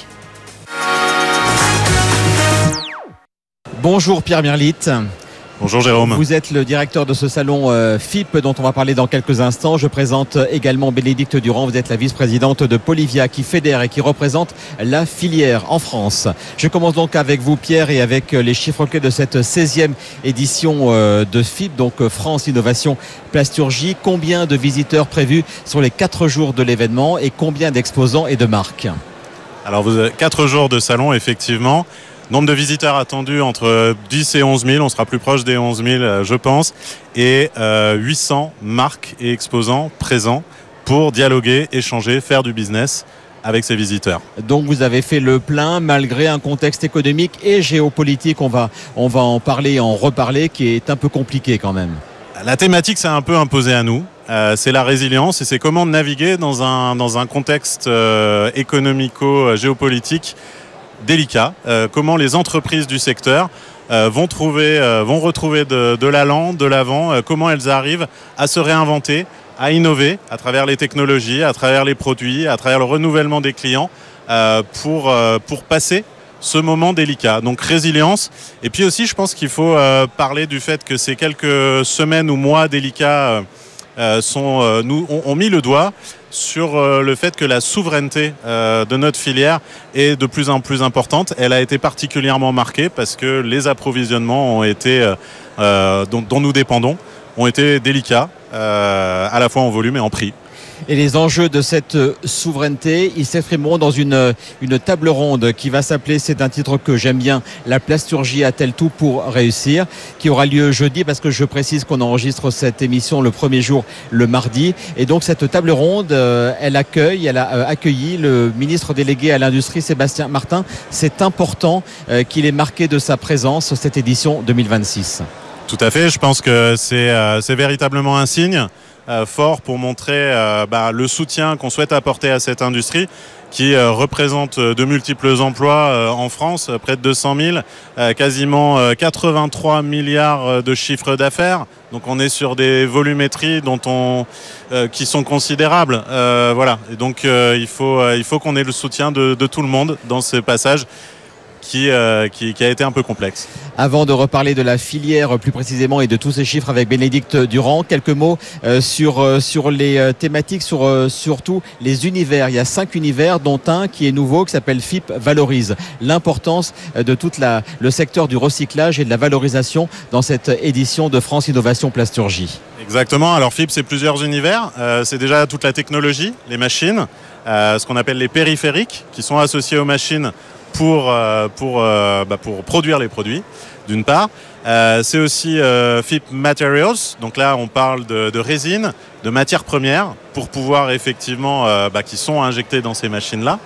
Bonjour Pierre Merlitte.
Bonjour Jérôme.
Vous êtes le directeur de ce salon euh, F I P dont on va parler dans quelques instants. Je présente également Bénédicte Durand. Vous êtes la vice-présidente de Polivia qui fédère et qui représente la filière en France. Je commence donc avec vous Pierre et avec les chiffres clés de cette seizième édition euh, de F I P, donc euh, France Innovation Plasturgie. Combien de visiteurs prévus sur les quatre jours de l'événement et combien d'exposants et de marques?
Alors vous avez quatre jours de salon effectivement. Nombre de visiteurs attendus entre dix et onze mille, on sera plus proche des onze mille je pense, et euh, huit cents marques et exposants présents pour dialoguer, échanger, faire du business avec ces visiteurs.
Donc vous avez fait le plein malgré un contexte économique et géopolitique, on va, on va en parler et en reparler, qui est un peu compliqué quand même.
La thématique s'est un peu imposée à nous, euh, c'est la résilience et c'est comment naviguer dans un, dans un contexte euh, économico-géopolitique délicat, euh, comment les entreprises du secteur euh, vont, trouver, euh, vont retrouver de, de l'allant, de l'avant, euh, comment elles arrivent à se réinventer, à innover à travers les technologies, à travers les produits, à travers le renouvellement des clients euh, pour, euh, pour passer ce moment délicat. Donc résilience. Et puis aussi, je pense qu'il faut euh, parler du fait que ces quelques semaines ou mois délicats euh, sont, euh, nous, ont, ont mis le doigt sur euh, le fait que la souveraineté euh, de notre filière est de plus en plus importante. Elle a été particulièrement marquée parce que les approvisionnements ont été, euh, euh, dont, dont nous dépendons ont été délicats, euh, à la fois en volume et en prix.
Et les enjeux de cette souveraineté, ils s'exprimeront dans une, une table ronde qui va s'appeler, c'est un titre que j'aime bien, La plasturgie a-t-elle tout pour réussir, qui aura lieu jeudi, parce que je précise qu'on enregistre cette émission le premier jour, le mardi. Et donc cette table ronde, elle accueille, elle a accueilli le ministre délégué à l'industrie, Sébastien Martin. C'est important qu'il ait marqué de sa présence cette édition deux mille vingt-six.
Tout à fait, je pense que c'est, euh, c'est véritablement un signe Euh, fort pour montrer euh, bah, le soutien qu'on souhaite apporter à cette industrie qui euh, représente de multiples emplois euh, en France, euh, près de deux cent mille, euh, quasiment euh, quatre-vingt-trois milliards de chiffre d'affaires. Donc on est sur des volumétries dont on, euh, qui sont considérables. Euh, voilà. Et donc euh, il faut, euh, il faut qu'on ait le soutien de, de tout le monde dans ce passage Qui, euh, qui, qui a été un peu complexe.
Avant de reparler de la filière plus précisément et de tous ces chiffres avec Bénédicte Durand, quelques mots euh, sur, euh, sur les euh, thématiques, sur euh, surtout les univers. Il y a cinq univers, dont un qui est nouveau, qui s'appelle F I P Valorise. L'importance euh, de tout le secteur du recyclage et de la valorisation dans cette édition de France Innovation Plasturgie.
Exactement, alors F I P c'est plusieurs univers. Euh, c'est déjà toute la technologie, les machines, euh, ce qu'on appelle les périphériques, qui sont associés aux machines pour, euh, pour, euh, bah pour produire les produits, d'une part. Euh, c'est aussi euh, F I P Materials, donc là on parle de, de résine, de matières premières, pour pouvoir effectivement, euh, bah, qui sont injectées dans ces machines-là.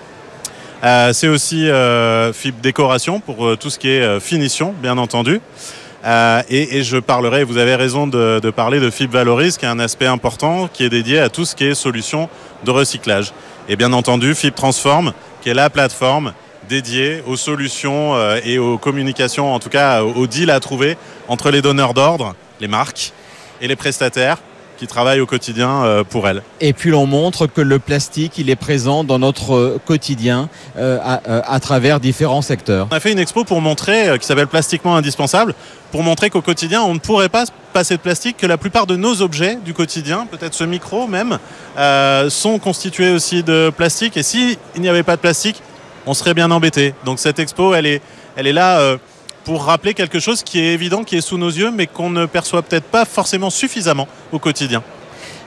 Euh, c'est aussi euh, F I P Décoration, pour euh, tout ce qui est euh, finition, bien entendu. Euh, et, et je parlerai, vous avez raison de, de parler de F I P Valorise, qui est un aspect important, qui est dédié à tout ce qui est solution de recyclage. Et bien entendu, F I P Transform, qui est la plateforme dédié aux solutions et aux communications, en tout cas aux deals à trouver entre les donneurs d'ordre, les marques, et les prestataires qui travaillent au quotidien pour elles.
Et puis l'on montre que le plastique, il est présent dans notre quotidien euh, à, à travers différents secteurs.
On a fait une expo pour montrer, qui s'appelle Plastiquement indispensable, pour montrer qu'au quotidien, on ne pourrait pas passer de plastique, que la plupart de nos objets du quotidien, peut-être ce micro même, euh, sont constitués aussi de plastique. Et s'il n'y avait pas de plastique, on serait bien embêté. Donc cette expo, elle est, elle est là euh, pour rappeler quelque chose qui est évident, qui est sous nos yeux, mais qu'on ne perçoit peut-être pas forcément suffisamment au quotidien.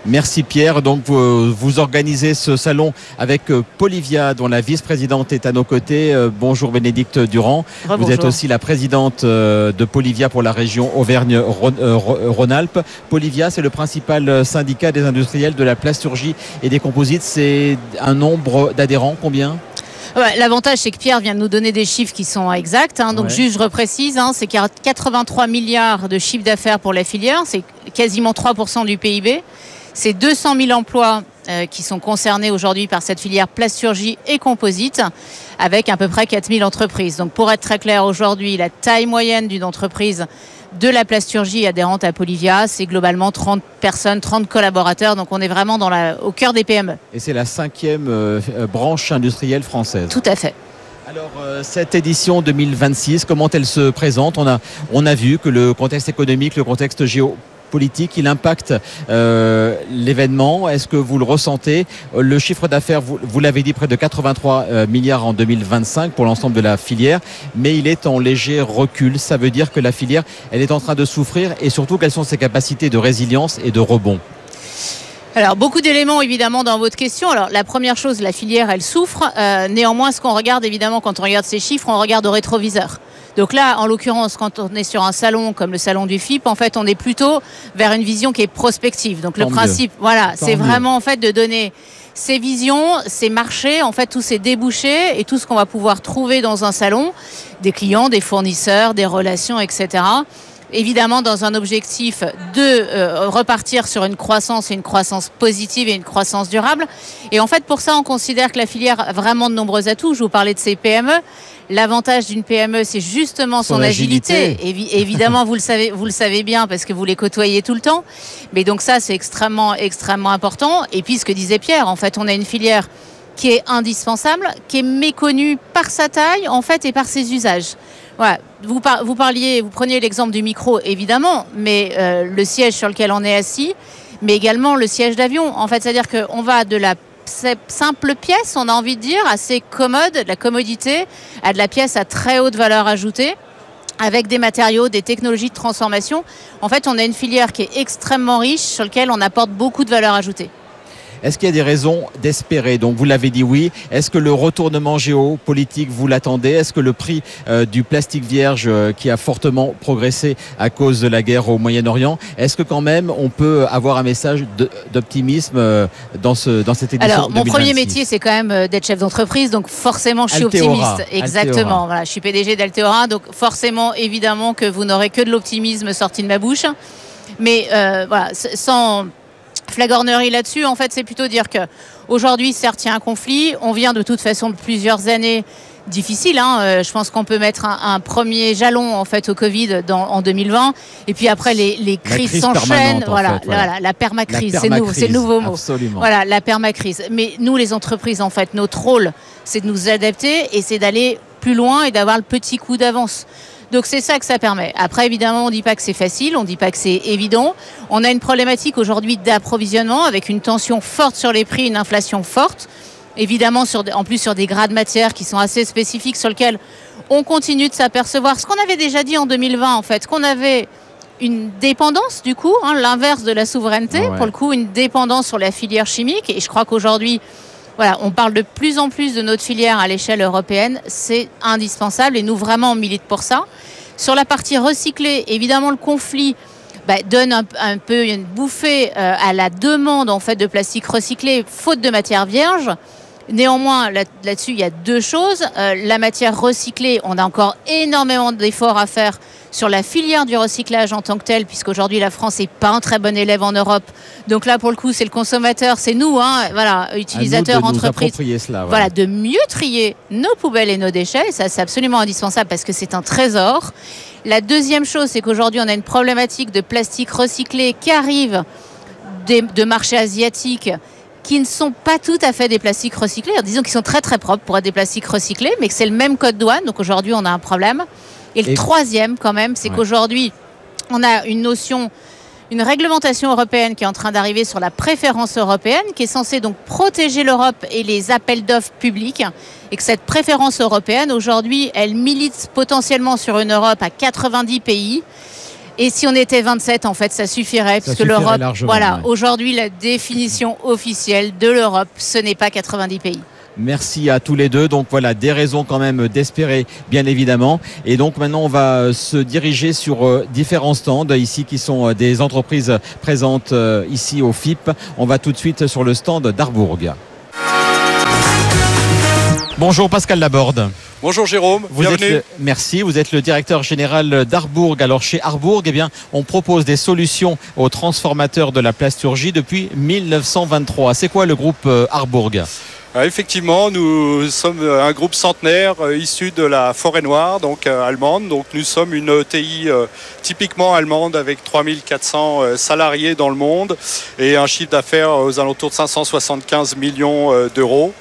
Merci Pierre. Donc vous, vous organisez ce salon avec Polivia, dont la vice-présidente est à nos côtés. Bonjour Bénédicte Durand.
Rebonjour.
Vous êtes aussi la présidente de Polivia pour la région Auvergne-Rhône-Alpes. Polivia, c'est le principal syndicat des industriels de la plasturgie et des composites. C'est un nombre d'adhérents, combien ?
Ouais, l'avantage, c'est que Pierre vient de nous donner des chiffres qui sont exacts. Hein. Donc, ouais. juste, je reprécise, hein, c'est qu'il y a quatre-vingt-trois milliards de chiffre d'affaires pour la filière. C'est quasiment trois pour cent du P I B. C'est deux cent mille emplois euh, qui sont concernés aujourd'hui par cette filière plasturgie et composite, avec à peu près quatre mille entreprises. Donc, pour être très clair, aujourd'hui, la taille moyenne d'une entreprise de la plasturgie adhérente à Polivia, c'est globalement trente personnes, trente collaborateurs. Donc on est vraiment dans la, au cœur des P M E.
Et c'est la cinquième euh, branche industrielle française.
Tout à fait.
Alors euh, cette édition deux mille vingt-six, comment elle se présente ? On a, on a vu que le contexte économique, le contexte géopolitique, il impacte euh, l'événement. Est-ce que vous le ressentez ? Le chiffre d'affaires, vous, vous l'avez dit, près de quatre-vingt-trois euh, milliards en deux mille vingt-cinq pour l'ensemble de la filière, mais il est en léger recul. Ça veut dire que la filière, elle est en train de souffrir, et surtout, quelles sont ses capacités de résilience et de rebond ?
Alors, beaucoup d'éléments, évidemment, dans votre question. Alors, la première chose, la filière, elle souffre. Euh, néanmoins, ce qu'on regarde, évidemment, quand on regarde ces chiffres, on regarde au rétroviseur. Donc là, en l'occurrence, quand on est sur un salon comme le salon du F I P, en fait, on est plutôt vers une vision qui est prospective. Donc Tant le principe, mieux. voilà, Tant c'est mieux. vraiment en fait de donner ces visions, ces marchés, en fait, tous ces débouchés et tout ce qu'on va pouvoir trouver dans un salon, des clients, des fournisseurs, des relations, et cetera. Évidemment, dans un objectif de euh, repartir sur une croissance et une croissance positive et une croissance durable. Et en fait, pour ça, on considère que la filière a vraiment de nombreux atouts. Je vous parlais de ces P M E. L'avantage d'une P M E, c'est justement son, son agilité. agilité. Évi- évidemment, vous le savez, vous le savez bien parce que vous les côtoyez tout le temps. Mais donc ça, c'est extrêmement, extrêmement important. Et puis, ce que disait Pierre, en fait, on a une filière qui est indispensable, qui est méconnue par sa taille, en fait, et par ses usages. Voilà. Vous, par, vous parliez, vous preniez l'exemple du micro, évidemment, mais euh, le siège sur lequel on est assis, mais également le siège d'avion. En fait, c'est-à-dire qu'on va de la simple pièce, on a envie de dire, assez commode, de la commodité, à de la pièce à très haute valeur ajoutée, avec des matériaux, des technologies de transformation. En fait, on a une filière qui est extrêmement riche, sur laquelle on apporte beaucoup de valeur ajoutée.
Est-ce qu'il y a des raisons d'espérer ? Donc vous l'avez dit, oui. Est-ce que le retournement géopolitique, vous l'attendez ? Est-ce que le prix euh, du plastique vierge euh, qui a fortement progressé à cause de la guerre au Moyen-Orient, est-ce que quand même on peut avoir un message de, d'optimisme euh, dans, ce, dans cette édition
Alors, mon
deux mille vingt-six ?
premier métier, c'est quand même d'être chef d'entreprise, donc forcément, je suis
Alteora.
optimiste. Exactement. Voilà, je suis P D G d'Alteora, donc forcément, évidemment, que vous n'aurez que de l'optimisme sorti de ma bouche. Mais euh, voilà, sans flagornerie là-dessus, en fait, c'est plutôt dire que aujourd'hui, certes, il y a un conflit. On vient de toute façon de plusieurs années difficiles. Hein. Euh, je pense qu'on peut mettre un, un premier jalon en fait au Covid dans, en deux mille vingt. Et puis après, les, les crises crise s'enchaînent. Voilà, fait, ouais. voilà, la permacrise, la c'est, nou- c'est le nouveau mot.
Absolument.
Voilà, la permacrise. Mais nous, les entreprises, en fait, notre rôle, c'est de nous adapter et c'est d'aller plus loin et d'avoir le petit coup d'avance. Donc c'est ça que ça permet. Après, évidemment, on ne dit pas que c'est facile, on ne dit pas que c'est évident. On a une problématique aujourd'hui d'approvisionnement avec une tension forte sur les prix, une inflation forte. Évidemment, sur, en plus sur des grades matières qui sont assez spécifiques sur lesquels on continue de s'apercevoir. Ce qu'on avait déjà dit en deux mille vingt, en fait, qu'on avait une dépendance, du coup, hein, l'inverse de la souveraineté, oh ouais. pour le coup, une dépendance sur la filière chimique. Et je crois qu'aujourd'hui, voilà, on parle de plus en plus de notre filière à l'échelle européenne. C'est indispensable et nous, vraiment, on milite pour ça. Sur la partie recyclée, évidemment, le conflit bah, donne un, un peu une bouffée euh, à la demande en fait, de plastique recyclé, faute de matière vierge. Néanmoins, là, là-dessus, il y a deux choses. Euh, la matière recyclée, on a encore énormément d'efforts à faire sur la filière du recyclage en tant que telle, puisqu'aujourd'hui, la France n'est pas un très bon élève en Europe. Donc là, pour le coup, c'est le consommateur, c'est nous, hein, voilà, utilisateurs, entreprises.
Cela, ouais.
Voilà, de mieux trier nos poubelles et nos déchets. Ça, c'est absolument indispensable parce que c'est un trésor. La deuxième chose, c'est qu'aujourd'hui, on a une problématique de plastique recyclé qui arrive des, de marchés asiatiques qui ne sont pas tout à fait des plastiques recyclés. Alors, disons qu'ils sont très très propres pour être des plastiques recyclés, mais que c'est le même code douane. Donc aujourd'hui, on a un problème. Et le Et... troisième, quand même, c'est ouais. qu'aujourd'hui, on a une notion, une réglementation européenne qui est en train d'arriver sur la préférence européenne, qui est censée donc protéger l'Europe et les appels d'offres publics. Et que cette préférence européenne, aujourd'hui, elle milite potentiellement sur une Europe à quatre-vingt-dix pays. Et si on était vingt-sept, en fait, ça suffirait,
Ça
puisque
suffirait
l'Europe,
largement,
voilà,
ouais.
aujourd'hui, la définition officielle de l'Europe, ce n'est pas quatre-vingt-dix pays.
Merci à tous les deux. Donc voilà, des raisons quand même d'espérer, bien évidemment. Et donc maintenant, on va se diriger sur euh, différents stands ici qui sont euh, des entreprises présentes euh, ici au F I P. On va tout de suite sur le stand d'Arbourg. Bonjour Pascal Laborde.
Bonjour Jérôme,
Vous
bienvenue.
êtes le, merci, vous êtes le directeur général d'Arbourg. Alors chez Arbourg, eh bien, on propose des solutions aux transformateurs de la plasturgie depuis mille neuf cent vingt-trois. C'est quoi le groupe euh, Arbourg ?
Ah, effectivement, nous sommes un groupe centenaire euh, issu de la Forêt Noire, donc euh, allemande. Donc nous sommes une E T I euh, typiquement allemande avec trois mille quatre cents euh, salariés dans le monde et un chiffre d'affaires aux alentours de cinq cent soixante-quinze millions euh, d'euros.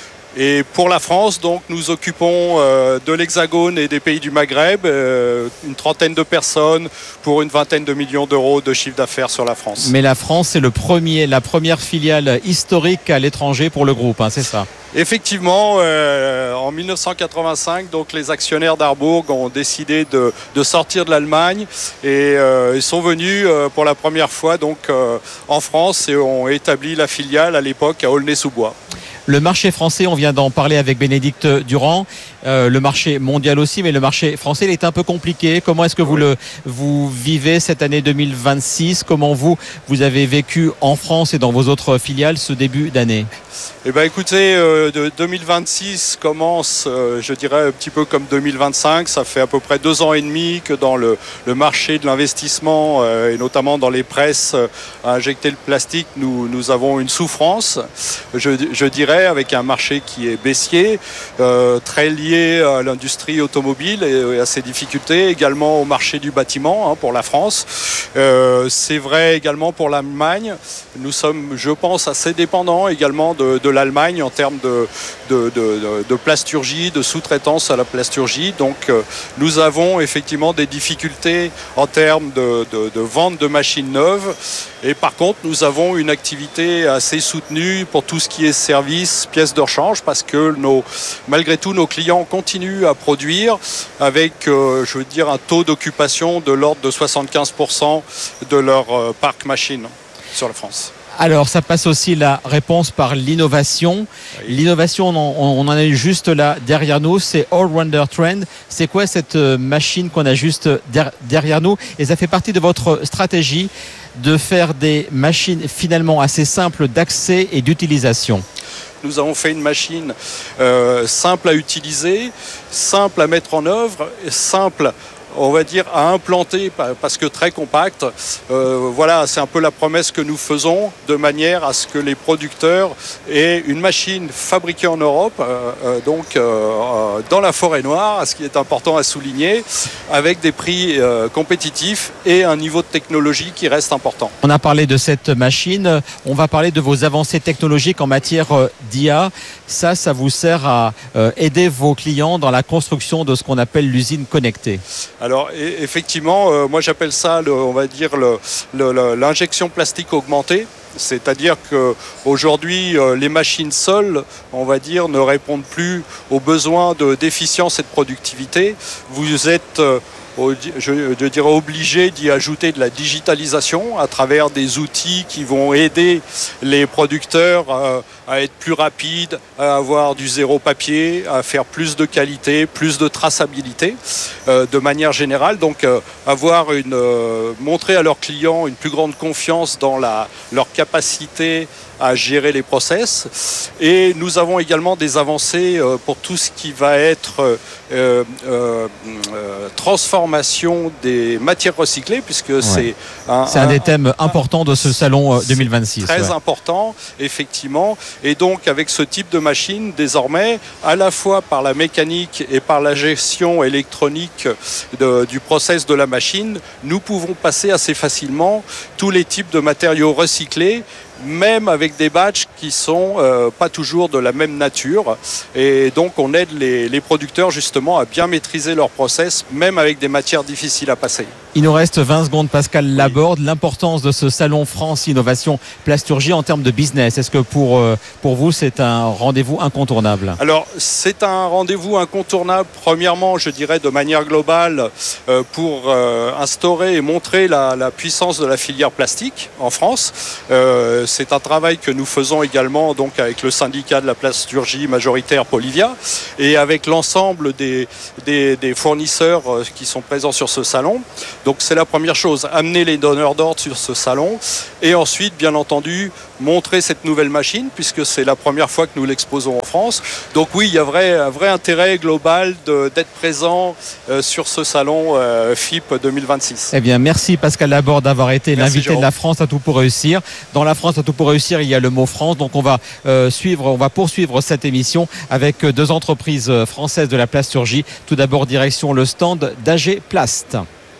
Et pour la France, donc, nous occupons euh, de l'Hexagone et des pays du Maghreb, euh, une trentaine de personnes pour une vingtaine de millions d'euros de chiffre d'affaires sur la France.
Mais la France, c'est le premier, la première filiale historique à l'étranger pour le groupe, hein, c'est ça ?
Effectivement, euh, en mille neuf cent quatre-vingt-cinq, donc, les actionnaires d'Arbourg ont décidé de, de sortir de l'Allemagne et euh, ils sont venus euh, pour la première fois donc, euh, en France et ont établi la filiale à l'époque à Aulnay-sous-Bois.
Le marché français, on vient d'en parler avec Bénédicte Durand, euh, le marché mondial aussi, mais le marché français, il est un peu compliqué. Comment est-ce que vous, le, vous vivez cette année deux mille vingt-six ? Comment vous, vous avez vécu en France et dans vos autres filiales ce début d'année ?
Eh ben, écoutez, euh, de deux mille vingt-six commence, euh, je dirais, un petit peu comme deux mille vingt-cinq. Ça fait à peu près deux ans et demi que dans le, le marché de l'investissement, euh, et notamment dans les presses euh, à injecter le plastique, nous, nous avons une souffrance, je, je dirais, avec un marché qui est baissier, euh, très lié à l'industrie automobile et, et à ses difficultés, également au marché du bâtiment hein, pour la France. Euh, c'est vrai également pour l'Allemagne. Nous sommes, je pense, assez dépendants également de, de l'Allemagne en termes de, de, de, de plasturgie, de sous-traitance à la plasturgie. Donc euh, nous avons effectivement des difficultés en termes de, de, de vente de machines neuves. Et par contre, nous avons une activité assez soutenue pour tout ce qui est service, pièces de rechange, parce que nos, malgré tout, nos clients continuent à produire avec, euh, je veux dire, un taux d'occupation de l'ordre de soixante-quinze pour cent de leur euh, parc machine sur la France.
Alors, ça passe aussi la réponse par l'innovation. Oui. L'innovation, on en, on en a eu juste là derrière nous, c'est Allrounder Trend. C'est quoi cette machine qu'on a juste derrière nous ? Et ça fait partie de votre stratégie de faire des machines finalement assez simples d'accès et d'utilisation.
Nous avons fait une machine euh, simple à utiliser, simple à mettre en œuvre, simple, on va dire, à implanter parce que très compacte. Euh, voilà, c'est un peu la promesse que nous faisons de manière à ce que les producteurs aient une machine fabriquée en Europe, euh, euh, donc euh, dans la Forêt Noire, ce qui est important à souligner, avec des prix euh, compétitifs et un niveau de technologie qui reste important.
On a parlé de cette machine, on va parler de vos avancées technologiques en matière d'I A. Ça, ça vous sert à euh, aider vos clients dans la construction de ce qu'on appelle l'usine connectée.
Alors effectivement, euh, moi j'appelle ça, le, on va dire, le, le, l'injection plastique augmentée. C'est-à-dire qu'aujourd'hui, euh, les machines seules, on va dire, ne répondent plus aux besoins de, d'efficience et de productivité. Vous êtes, euh, je, je dirais, obligé d'y ajouter de la digitalisation à travers des outils qui vont aider les producteurs euh, à être plus rapides, à avoir du zéro papier, à faire plus de qualité, plus de traçabilité euh, de manière générale. Donc euh, avoir une, euh, montrer à leurs clients une plus grande confiance dans la, leur capacité à gérer les process. Et nous avons également des avancées euh, pour tout ce qui va être euh, euh, euh, transformation des matières recyclées, puisque ouais. c'est
un, c'est un, un des thèmes un, importants de ce salon euh, deux mille vingt-six.
Très
ouais.
important, effectivement. Et donc, avec ce type de machine, désormais, à la fois par la mécanique et par la gestion électronique de, du process de la machine, nous pouvons passer assez facilement tous les types de matériaux recyclés, même avec des batchs qui sont euh, pas toujours de la même nature. Et donc, on aide les, les producteurs justement à bien maîtriser leur process, même avec des matières difficiles à passer.
Il nous reste vingt secondes, Pascal Laborde. L'importance de ce salon France Innovation Plasturgie en termes de business. Est-ce que pour, pour vous, c'est un rendez-vous incontournable?
Alors, c'est un rendez-vous incontournable. Premièrement, je dirais de manière globale, euh, pour euh, instaurer et montrer la, la puissance de la filière plastique en France. Euh, c'est un travail que nous faisons également donc, avec le syndicat de la plasturgie majoritaire Polivia et avec l'ensemble des, des, des fournisseurs euh, qui sont présents sur ce salon. Donc c'est la première chose, amener les donneurs d'ordre sur ce salon et ensuite, bien entendu, montrer cette nouvelle machine puisque c'est la première fois que nous l'exposons en France. Donc oui, il y a vrai, un vrai intérêt global de, d'être présent euh, sur ce salon euh, F I P deux mille vingt-six.
Eh bien, merci Pascal Laborde d'avoir été merci l'invité Jérôme. De la France à tout pour réussir. Dans la France à tout pour réussir, il y a le mot France. Donc on va euh, suivre, on va poursuivre cette émission avec deux entreprises françaises de la plasturgie. Tout d'abord, direction le stand d'A G Plast.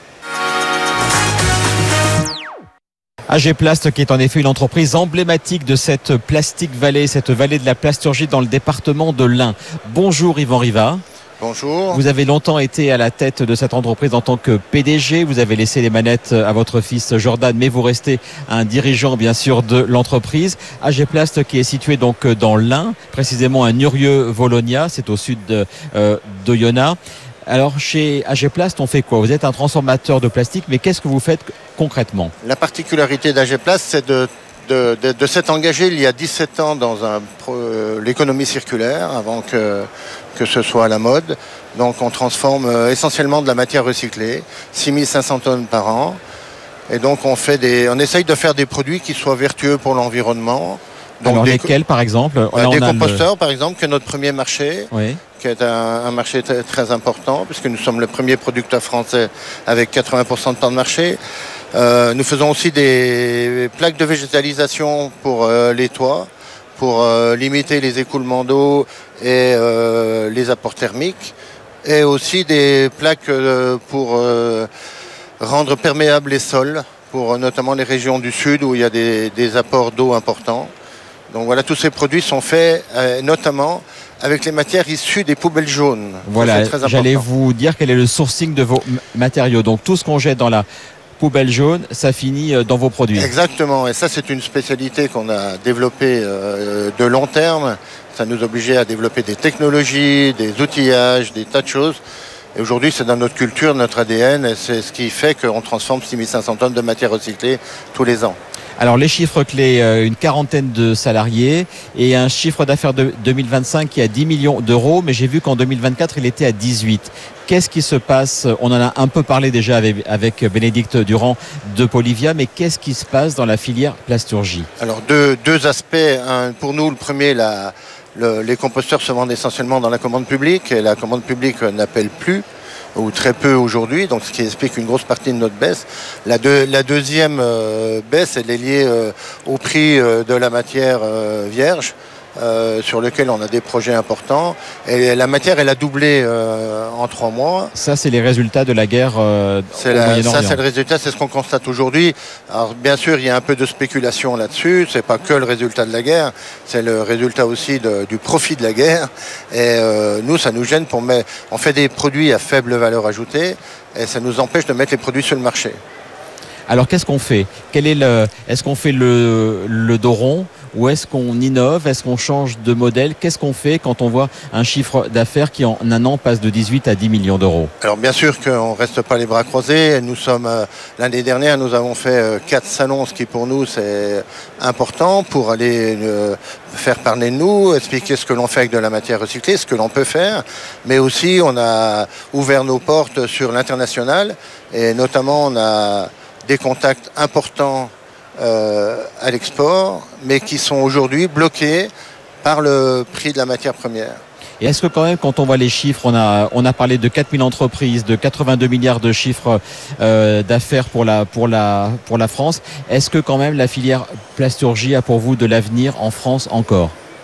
A G Plast qui est en effet une entreprise emblématique de cette Plastic Valley, cette vallée de la plasturgie dans le département de l'Ain. Bonjour Yvan Riva.
Bonjour.
Vous avez longtemps été à la tête de cette entreprise en tant que P D G. Vous avez laissé les manettes à votre fils Jordan, mais vous restez un dirigeant bien sûr de l'entreprise. A G Plast qui est situé donc dans l'Ain, précisément à Nurieux-Volonia, c'est au sud de, euh, d'Oyonnax. Alors chez A G Plast, on fait quoi? Vous êtes un transformateur de plastique, mais qu'est-ce que vous faites concrètement?
La particularité d'A G Plast, c'est de, de, de, de s'être engagé il y a dix-sept ans dans un, euh, l'économie circulaire, avant que, que ce soit à la mode. Donc on transforme euh, essentiellement de la matière recyclée, six mille cinq cents tonnes par an. Et donc on, fait des, on essaye de faire des produits qui soient vertueux pour l'environnement.
Donc alors des, lesquels par exemple?
Là, Des composteurs le... par exemple, qui est notre premier marché.
Oui.
Qui est un, un marché très, très important, puisque nous sommes le premier producteur français avec quatre-vingts pour cent de temps de marché. Euh, nous faisons aussi des plaques de végétalisation pour euh, les toits, pour euh, limiter les écoulements d'eau et euh, les apports thermiques, et aussi des plaques euh, pour euh, rendre perméables les sols, pour euh, notamment les régions du sud où il y a des, des apports d'eau importants. Donc voilà, tous ces produits sont faits euh, notamment avec les matières issues des poubelles jaunes.
Voilà, j'allais vous dire quel est le sourcing de vos matériaux. Donc tout ce qu'on jette dans la poubelle jaune, ça finit dans vos produits.
Exactement, et ça c'est une spécialité qu'on a développée euh, de long terme. Ça nous obligeait à développer des technologies, des outillages, des tas de choses. Et aujourd'hui, c'est dans notre culture, notre A D N, et c'est ce qui fait qu'on transforme six mille cinq cents tonnes de matière recyclée tous les ans.
Alors les chiffres clés, une quarantaine de salariés et un chiffre d'affaires de deux mille vingt-cinq qui est à dix millions d'euros, mais j'ai vu qu'en deux mille vingt-quatre, il était à dix-huit. Qu'est-ce qui se passe? On en a un peu parlé déjà avec, avec Bénédicte Durand de Polivia, mais qu'est-ce qui se passe dans la filière plasturgie?
Alors deux, deux aspects. Un, pour nous, le premier, la, le, les composteurs se vendent essentiellement dans la commande publique, et la commande publique n'appelle plus, ou très peu aujourd'hui, donc ce qui explique une grosse partie de notre baisse. La, deux, la deuxième euh, baisse, elle est liée euh, au prix euh, de la matière euh, vierge, euh, sur lequel on a des projets importants. Et la matière, elle a doublé euh, en trois mois.
Ça, c'est les résultats de la guerre euh,
c'est
au
la,
Moyen-Orient.
Ça, c'est le résultat, c'est ce qu'on constate aujourd'hui. Alors, bien sûr, il y a un peu de spéculation là-dessus. C'est pas que le résultat de la guerre, c'est le résultat aussi de, du profit de la guerre. Et euh, nous, ça nous gêne pour mettre... On fait des produits à faible valeur ajoutée et ça nous empêche de mettre les produits sur le marché.
Alors, qu'est-ce qu'on fait? Quel est le... Est-ce qu'on fait le, le dos rond? Ou est-ce qu'on innove? Est-ce qu'on change de modèle? Qu'est-ce qu'on fait quand on voit un chiffre d'affaires qui en un an passe de dix-huit à dix millions d'euros?
Alors bien sûr qu'on ne reste pas les bras croisés. Nous sommes euh, l'année dernière, nous avons fait euh, quatre salons, ce qui pour nous c'est important pour aller euh, faire parler de nous, expliquer ce que l'on fait avec de la matière recyclée, ce que l'on peut faire. Mais aussi on a ouvert nos portes sur l'international et notamment on a des contacts importants Euh, à l'export, mais qui sont aujourd'hui bloqués par le prix de la matière première.
Et est-ce que quand même, quand on voit les chiffres, on a, on a parlé de quatre mille entreprises, de quatre-vingt-deux milliards de chiffres euh, d'affaires pour la, pour, la, pour la France, est-ce que quand même la filière plasturgie a pour vous de l'avenir en France encore?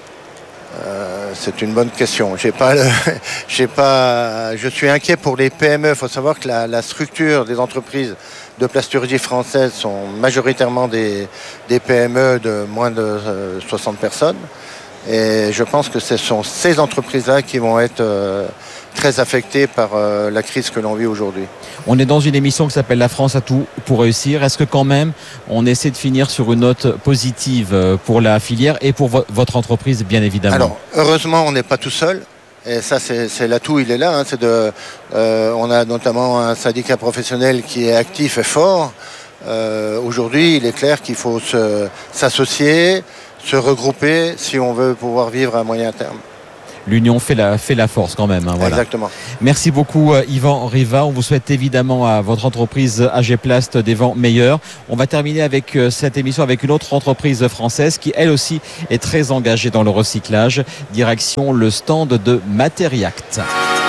euh, C'est une bonne question. J'ai pas le, j'ai pas, je suis inquiet pour les P M E. Il faut savoir que la, la structure des entreprises de plasturgie françaises sont majoritairement des, des P M E de moins de euh, soixante personnes. Et je pense que ce sont ces entreprises-là qui vont être, euh, très affectés par euh, la crise que l'on vit aujourd'hui.
On est dans une émission qui s'appelle La France a tout pour réussir. Est-ce que quand même on essaie de finir sur une note positive pour la filière et pour vo- votre entreprise, bien évidemment?
Alors, heureusement, on n'est pas tout seul. Et ça, c'est, c'est l'atout, il est là. Hein, c'est de, euh, on a notamment un syndicat professionnel qui est actif et fort. Euh, aujourd'hui, il est clair qu'il faut se, s'associer, se regrouper si on veut pouvoir vivre à moyen terme.
L'union fait la, fait la force quand même. Hein, voilà.
Exactement.
Merci beaucoup euh, Yvan Riva. On vous souhaite évidemment à votre entreprise A G Plast des vents meilleurs. On va terminer avec euh, cette émission avec une autre entreprise française qui elle aussi est très engagée dans le recyclage. Direction le stand de Materiact.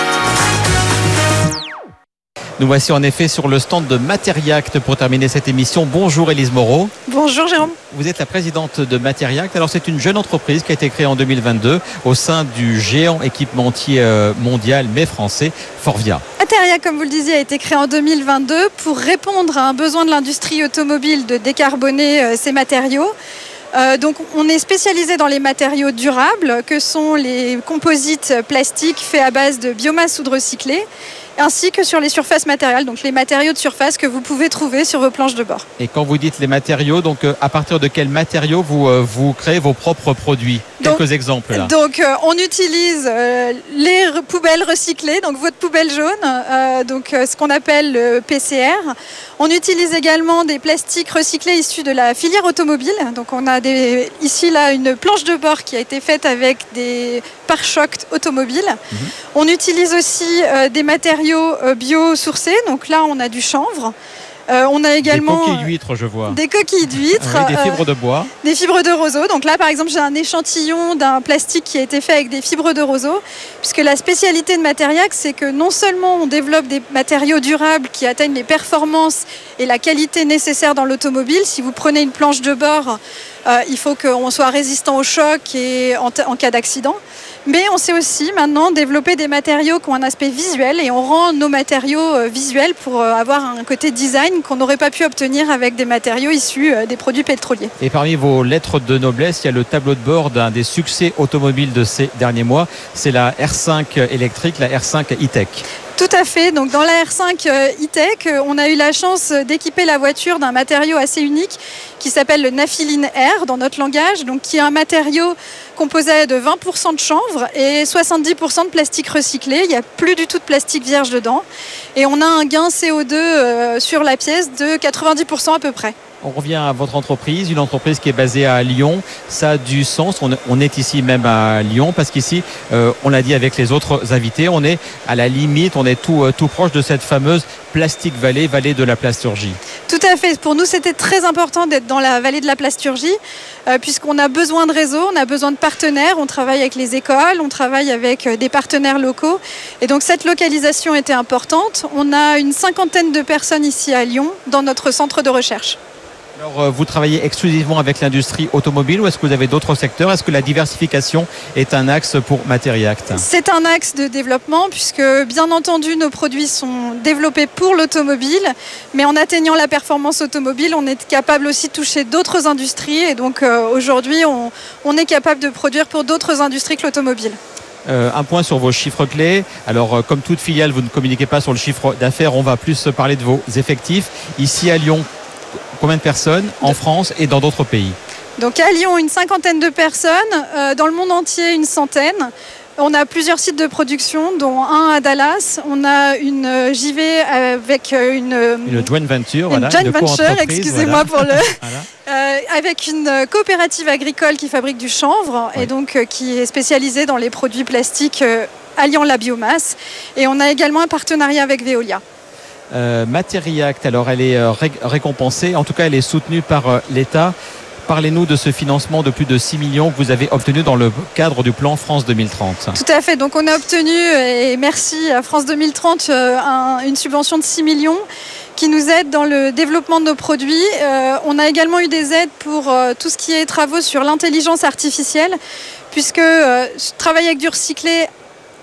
Nous voici en effet sur le stand de Materiact pour terminer cette émission. Bonjour Élise Moreau.
Bonjour Jérôme.
Vous êtes la présidente de Materiact. Alors c'est une jeune entreprise qui a été créée en deux mille vingt-deux au sein du géant équipementier mondial mais français Forvia.
Materiact, comme vous le disiez, a été créé en deux mille vingt-deux pour répondre à un besoin de l'industrie automobile de décarboner euh, ses matériaux. Euh, donc on est spécialisé dans les matériaux durables que sont les composites plastiques faits à base de biomasse ou de recyclé, ainsi que sur les surfaces matérielles, donc les matériaux de surface que vous pouvez trouver sur vos planches de bord.
Et quand vous dites les matériaux, donc euh, à partir de quels matériaux vous, euh, vous créez vos propres produits? Quelques donc, exemples là.
Donc euh, on utilise euh, les re- poubelles recyclées, donc votre poubelle jaune, euh, donc euh, ce qu'on appelle le P C R. On utilise également des plastiques recyclés issus de la filière automobile. Donc on a des, ici là une planche de bord qui a été faite avec des pare-chocs automobiles. Mmh. On utilise aussi euh, des matériaux euh, biosourcés. Donc là on a du chanvre. Euh, on a également
des coquilles d'huîtres, je vois.
Des coquilles d'huîtres,
oui, des fibres de bois,
euh, des fibres de roseau. Donc là, par exemple, j'ai un échantillon d'un plastique qui a été fait avec des fibres de roseau, puisque la spécialité de Materiact, c'est que non seulement on développe des matériaux durables qui atteignent les performances et la qualité nécessaires dans l'automobile. Si vous prenez une planche de bord, euh, il faut qu'on soit résistant au choc et en, t- en cas d'accident. Mais on sait aussi maintenant développer des matériaux qui ont un aspect visuel et on rend nos matériaux visuels pour avoir un côté design qu'on n'aurait pas pu obtenir avec des matériaux issus des produits pétroliers.
Et parmi vos lettres de noblesse, il y a le tableau de bord d'un des succès automobiles de ces derniers mois. C'est la R cinq électrique, la R cinq e-tech.
Tout à fait. Donc dans la R cinq e-tech, on a eu la chance d'équiper la voiture d'un matériau assez unique qui s'appelle le Naphthalene Air dans notre langage, donc qui est un matériau composé de vingt pour cent de chanvre et soixante-dix pour cent de plastique recyclé. Il n'y a plus du tout de plastique vierge dedans. Et on a un gain C O deux euh, sur la pièce de quatre-vingt-dix pour cent à peu près.
On revient à votre entreprise, une entreprise qui est basée à Lyon. Ça a du sens. On est ici même à Lyon parce qu'ici, euh, on l'a dit avec les autres invités, on est à la limite, on est tout, euh, tout proche de cette fameuse Plastic Valley, vallée de la plasturgie.
Tout à fait. Pour nous, c'était très important d'être dans la vallée de la plasturgie euh, puisqu'on a besoin de réseaux, on a besoin de partenaires. On travaille avec les écoles, on travaille avec euh, des partenaires locaux. Et donc, cette localisation était importante. On a une cinquantaine de personnes ici à Lyon dans notre centre de recherche.
Alors, vous travaillez exclusivement avec l'industrie automobile ou est-ce que vous avez d'autres secteurs? Est-ce que la diversification est un axe pour Materiact?
C'est un axe de développement puisque, bien entendu, nos produits sont développés pour l'automobile, mais en atteignant la performance automobile, on est capable aussi de toucher d'autres industries et donc euh, aujourd'hui, on, on est capable de produire pour d'autres industries que l'automobile.
Euh, un point sur vos chiffres clés. Alors, euh, comme toute filiale, vous ne communiquez pas sur le chiffre d'affaires. On va plus parler de vos effectifs. Ici à Lyon, combien de personnes en France et dans d'autres pays?
Donc à Lyon, une cinquantaine de personnes. Euh, dans le monde entier, une centaine. On a plusieurs sites de production, dont un à Dallas. On a une J V avec une...
Une joint venture,
une
voilà.
Joint venture, excusez-moi
voilà.
pour le... voilà. euh, avec une coopérative agricole qui fabrique du chanvre oui. et donc euh, qui est spécialisée dans les produits plastiques euh, alliant la biomasse. Et on a également un partenariat avec Veolia.
Euh, Materiact, alors elle est euh, ré- récompensée, en tout cas elle est soutenue par euh, l'État. Parlez-nous de ce financement de plus de six millions que vous avez obtenu dans le cadre du plan France deux mille trente.
Tout à fait, donc on a obtenu, et merci à France deux mille trente, euh, un, une subvention de six millions qui nous aide dans le développement de nos produits. Euh, on a également eu des aides pour euh, tout ce qui est travaux sur l'intelligence artificielle, puisque euh, travailler avec du recyclé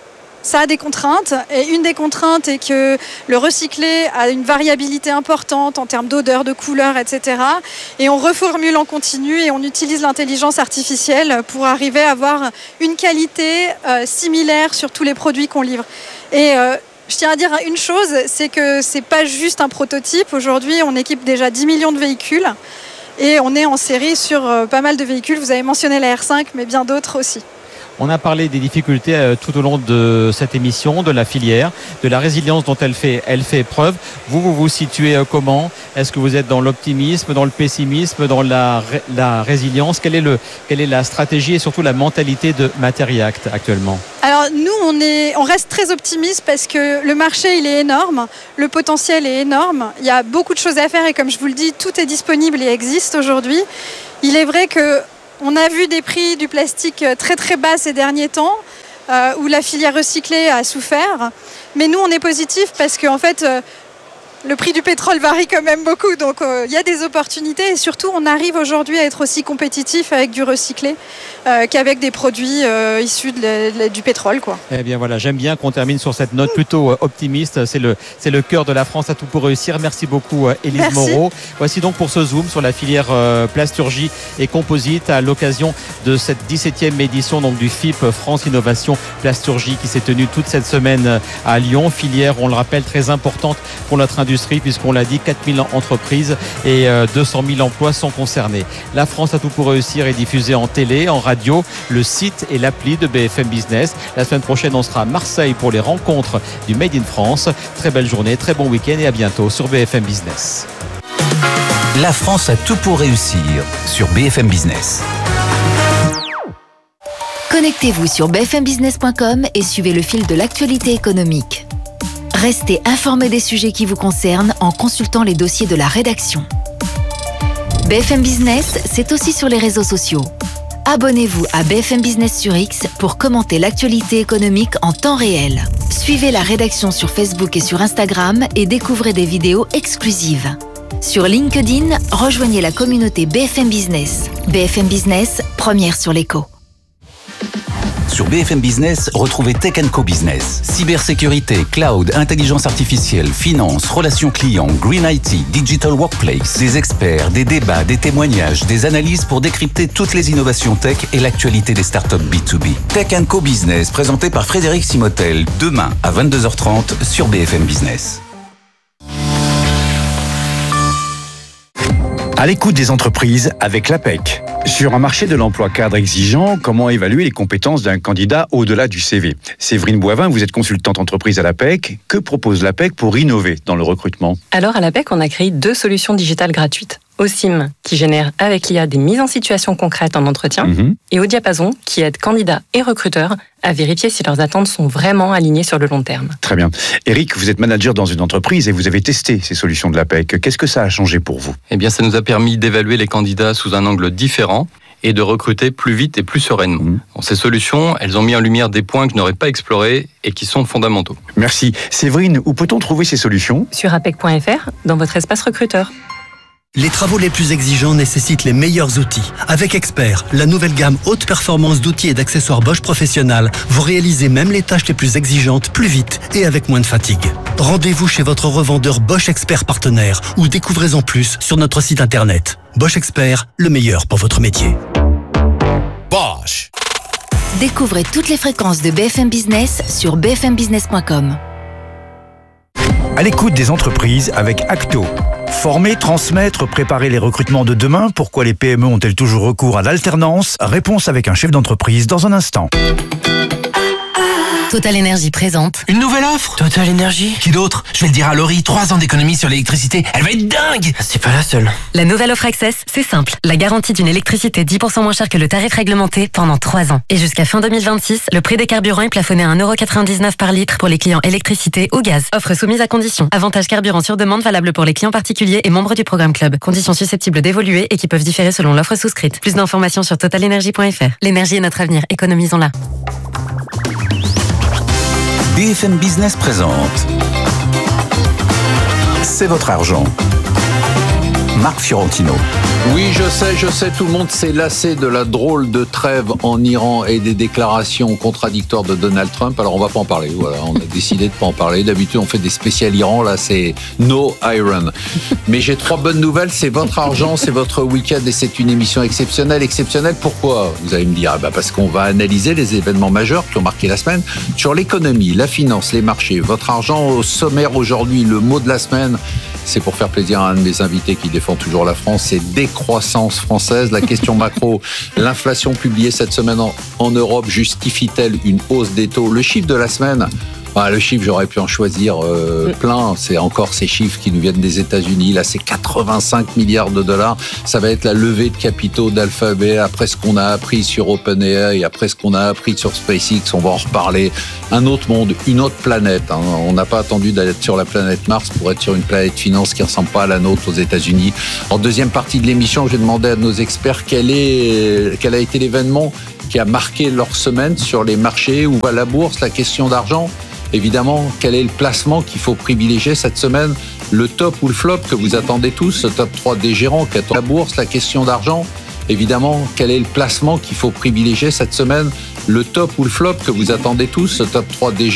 ça a des contraintes, et une des contraintes est que le recyclé a une variabilité importante en termes d'odeur, de couleur, et cetera. Et on reformule en continu et on utilise l'intelligence artificielle pour arriver à avoir une qualité euh, similaire sur tous les produits qu'on livre. Et euh, je tiens à dire une chose, c'est que c'est pas juste un prototype. Aujourd'hui, on équipe déjà dix millions de véhicules et on est en série sur euh, pas mal de véhicules. Vous avez mentionné la R cinq, mais bien d'autres aussi.
On a parlé des difficultés tout au long de cette émission, de la filière, de la résilience dont elle fait, elle fait preuve. Vous, vous vous situez comment ? Est-ce que vous êtes dans l'optimisme, dans le pessimisme, dans la, la résilience ? Quelle est, le, quelle est la stratégie et surtout la mentalité de Materiact actuellement ?
Alors nous, on, est, on reste très optimiste parce que le marché, il est énorme, le potentiel est énorme. Il y a beaucoup de choses à faire et comme je vous le dis, tout est disponible et existe aujourd'hui. Il est vrai que on a vu des prix du plastique très très bas ces derniers temps, euh, où la filière recyclée a souffert. Mais nous, on est positif parce qu'en fait, euh, le prix du pétrole varie quand même beaucoup. Donc, il euh, y a des opportunités. Et surtout, on arrive aujourd'hui à être aussi compétitif avec du recyclé euh, qu'avec des produits euh, issus de la, de la, du pétrole, quoi.
Eh bien voilà, j'aime bien qu'on termine sur cette note plutôt euh, optimiste. C'est le, c'est le cœur de la France à tout pour réussir. Merci beaucoup, euh, Élise
Merci.
Moreau. Voici donc pour ce zoom sur la filière euh, plasturgie et composite à l'occasion de cette dix-septième édition donc, du F I P France Innovation Plasturgie qui s'est tenue toute cette semaine à Lyon. Filière, on le rappelle, très importante pour notre industrie puisqu'on l'a dit, quatre mille entreprises et euh, deux cent mille emplois sont concernés. La France a tout pour réussir est diffusée en télé, en radio, le site et l'appli de B F M Business. La semaine prochaine, on sera à Marseille pour les rencontres du Made in France. Très belle journée, très bon week-end et à bientôt sur B F M Business.
La France a tout pour réussir sur B F M Business.
Connectez-vous sur b f m business point com et suivez le fil de l'actualité économique. Restez informés des sujets qui vous concernent en consultant les dossiers de la rédaction. B F M Business, c'est aussi sur les réseaux sociaux. Abonnez-vous à B F M Business sur X pour commenter l'actualité économique en temps réel. Suivez la rédaction sur Facebook et sur Instagram et découvrez des vidéos exclusives. Sur LinkedIn, rejoignez la communauté B F M Business. B F M Business, première sur l'écho.
Sur B F M Business, retrouvez Tech and Co Business. Cybersécurité, cloud, intelligence artificielle, finance, relations clients, green I T, digital workplace. Des experts, des débats, des témoignages, des analyses pour décrypter toutes les innovations tech et l'actualité des startups B deux B. Tech and Co Business, présenté par Frédéric Simotel, demain à vingt-deux heures trente sur B F M Business.
À l'écoute des entreprises avec l'A P E C. Sur un marché de l'emploi cadre exigeant, comment évaluer les compétences d'un candidat au-delà du C V ? Séverine Boivin, vous êtes consultante entreprise à l'A P E C. Que propose l'A P E C pour innover dans le recrutement ?
Alors à l'A P E C, on a créé deux solutions digitales gratuites. Osim, qui génère avec l'I A des mises en situation concrètes en entretien, mmh. et Au Diapason, qui aide candidats et recruteurs à vérifier si leurs attentes sont vraiment alignées sur le long terme.
Très bien. Eric, vous êtes manager dans une entreprise et vous avez testé ces solutions de l'A P E C. Qu'est-ce que ça a changé pour vous ?
Eh bien, ça nous a permis d'évaluer les candidats sous un angle différent et de recruter plus vite et plus sereinement. Mmh. Ces solutions, elles ont mis en lumière des points que je n'aurais pas explorés et qui sont fondamentaux.
Merci. Séverine, où peut-on trouver ces solutions ?
Sur apec point f r, dans votre espace recruteur.
Les travaux les plus exigeants nécessitent les meilleurs outils. Avec Expert, la nouvelle gamme haute performance d'outils et d'accessoires Bosch Professionnal, vous réalisez même les tâches les plus exigeantes plus vite et avec moins de fatigue. Rendez-vous chez votre revendeur Bosch Expert partenaire ou découvrez-en plus sur notre site internet. Bosch Expert, le meilleur pour votre métier.
Bosch. Découvrez toutes les fréquences de B F M Business sur b f m business point com.
À l'écoute des entreprises avec Acto. Former, transmettre, préparer les recrutements de demain. Pourquoi les P M E ont-elles toujours recours à l'alternance ? Réponse avec un chef d'entreprise dans un instant.
Total Énergie présente
une nouvelle offre. Total Énergie. Qui d'autre ? Je vais le dire à Laurie, trois ans d'économie sur l'électricité. Elle va être dingue. C'est pas la seule.
La nouvelle offre Access, c'est simple. La garantie d'une électricité dix pour cent moins chère que le tarif réglementé pendant trois ans. Et jusqu'à fin deux mille vingt-six, le prix des carburants est plafonné à un euro quatre-vingt-dix-neuf par litre pour les clients électricité ou gaz. Offre soumise à conditions. Avantage carburant sur demande valable pour les clients particuliers et membres du programme Club. Conditions susceptibles d'évoluer et qui peuvent différer selon l'offre souscrite. Plus d'informations sur total énergie point f r. L'énergie est notre avenir. Économisons-la.
B F M Business présente C'est votre argent. Marc Fiorentino.
Oui, je sais, je sais, tout le monde s'est lassé de la drôle de trêve en Iran et des déclarations contradictoires de Donald Trump. Alors on va pas en parler, voilà, on a décidé de pas en parler. D'habitude on fait des spéciales Iran, là c'est no iron. Mais j'ai trois bonnes nouvelles, c'est votre argent, c'est votre week-end et c'est une émission exceptionnelle. Exceptionnelle pourquoi ? Vous allez me dire, ah bah parce qu'on va analyser les événements majeurs qui ont marqué la semaine sur l'économie, la finance, les marchés. Votre argent au sommaire aujourd'hui, le mot de la semaine. C'est pour faire plaisir à un de mes invités qui défend toujours la France, c'est décroissance française. La question macro, l'inflation publiée cette semaine en, en Europe justifie-t-elle une hausse des taux ? Le chiffre de la semaine, bah, le chiffre, j'aurais pu en choisir euh, plein. C'est encore ces chiffres qui nous viennent des États-Unis. Là, c'est quatre-vingt-cinq milliards de dollars. Ça va être la levée de capitaux d'Alphabet après ce qu'on a appris sur OpenAI et après ce qu'on a appris sur SpaceX. On va en reparler. Un autre monde, une autre planète. Hein. On n'a pas attendu d'être sur la planète Mars pour être sur une planète finance qui ne ressemble pas à la nôtre aux États-Unis. En deuxième partie de l'émission, j'ai demandé à nos experts quel, est, quel a été l'événement qui a marqué leur semaine sur les marchés ou à la bourse, la question d'argent. Évidemment, quel est le placement qu'il faut privilégier cette semaine ? Le top ou le flop que vous attendez tous, le top trois des gérants qui attendent la bourse, la question d'argent. Évidemment, quel est le placement qu'il faut privilégier cette semaine ? Le top ou le flop que vous attendez tous, le top trois des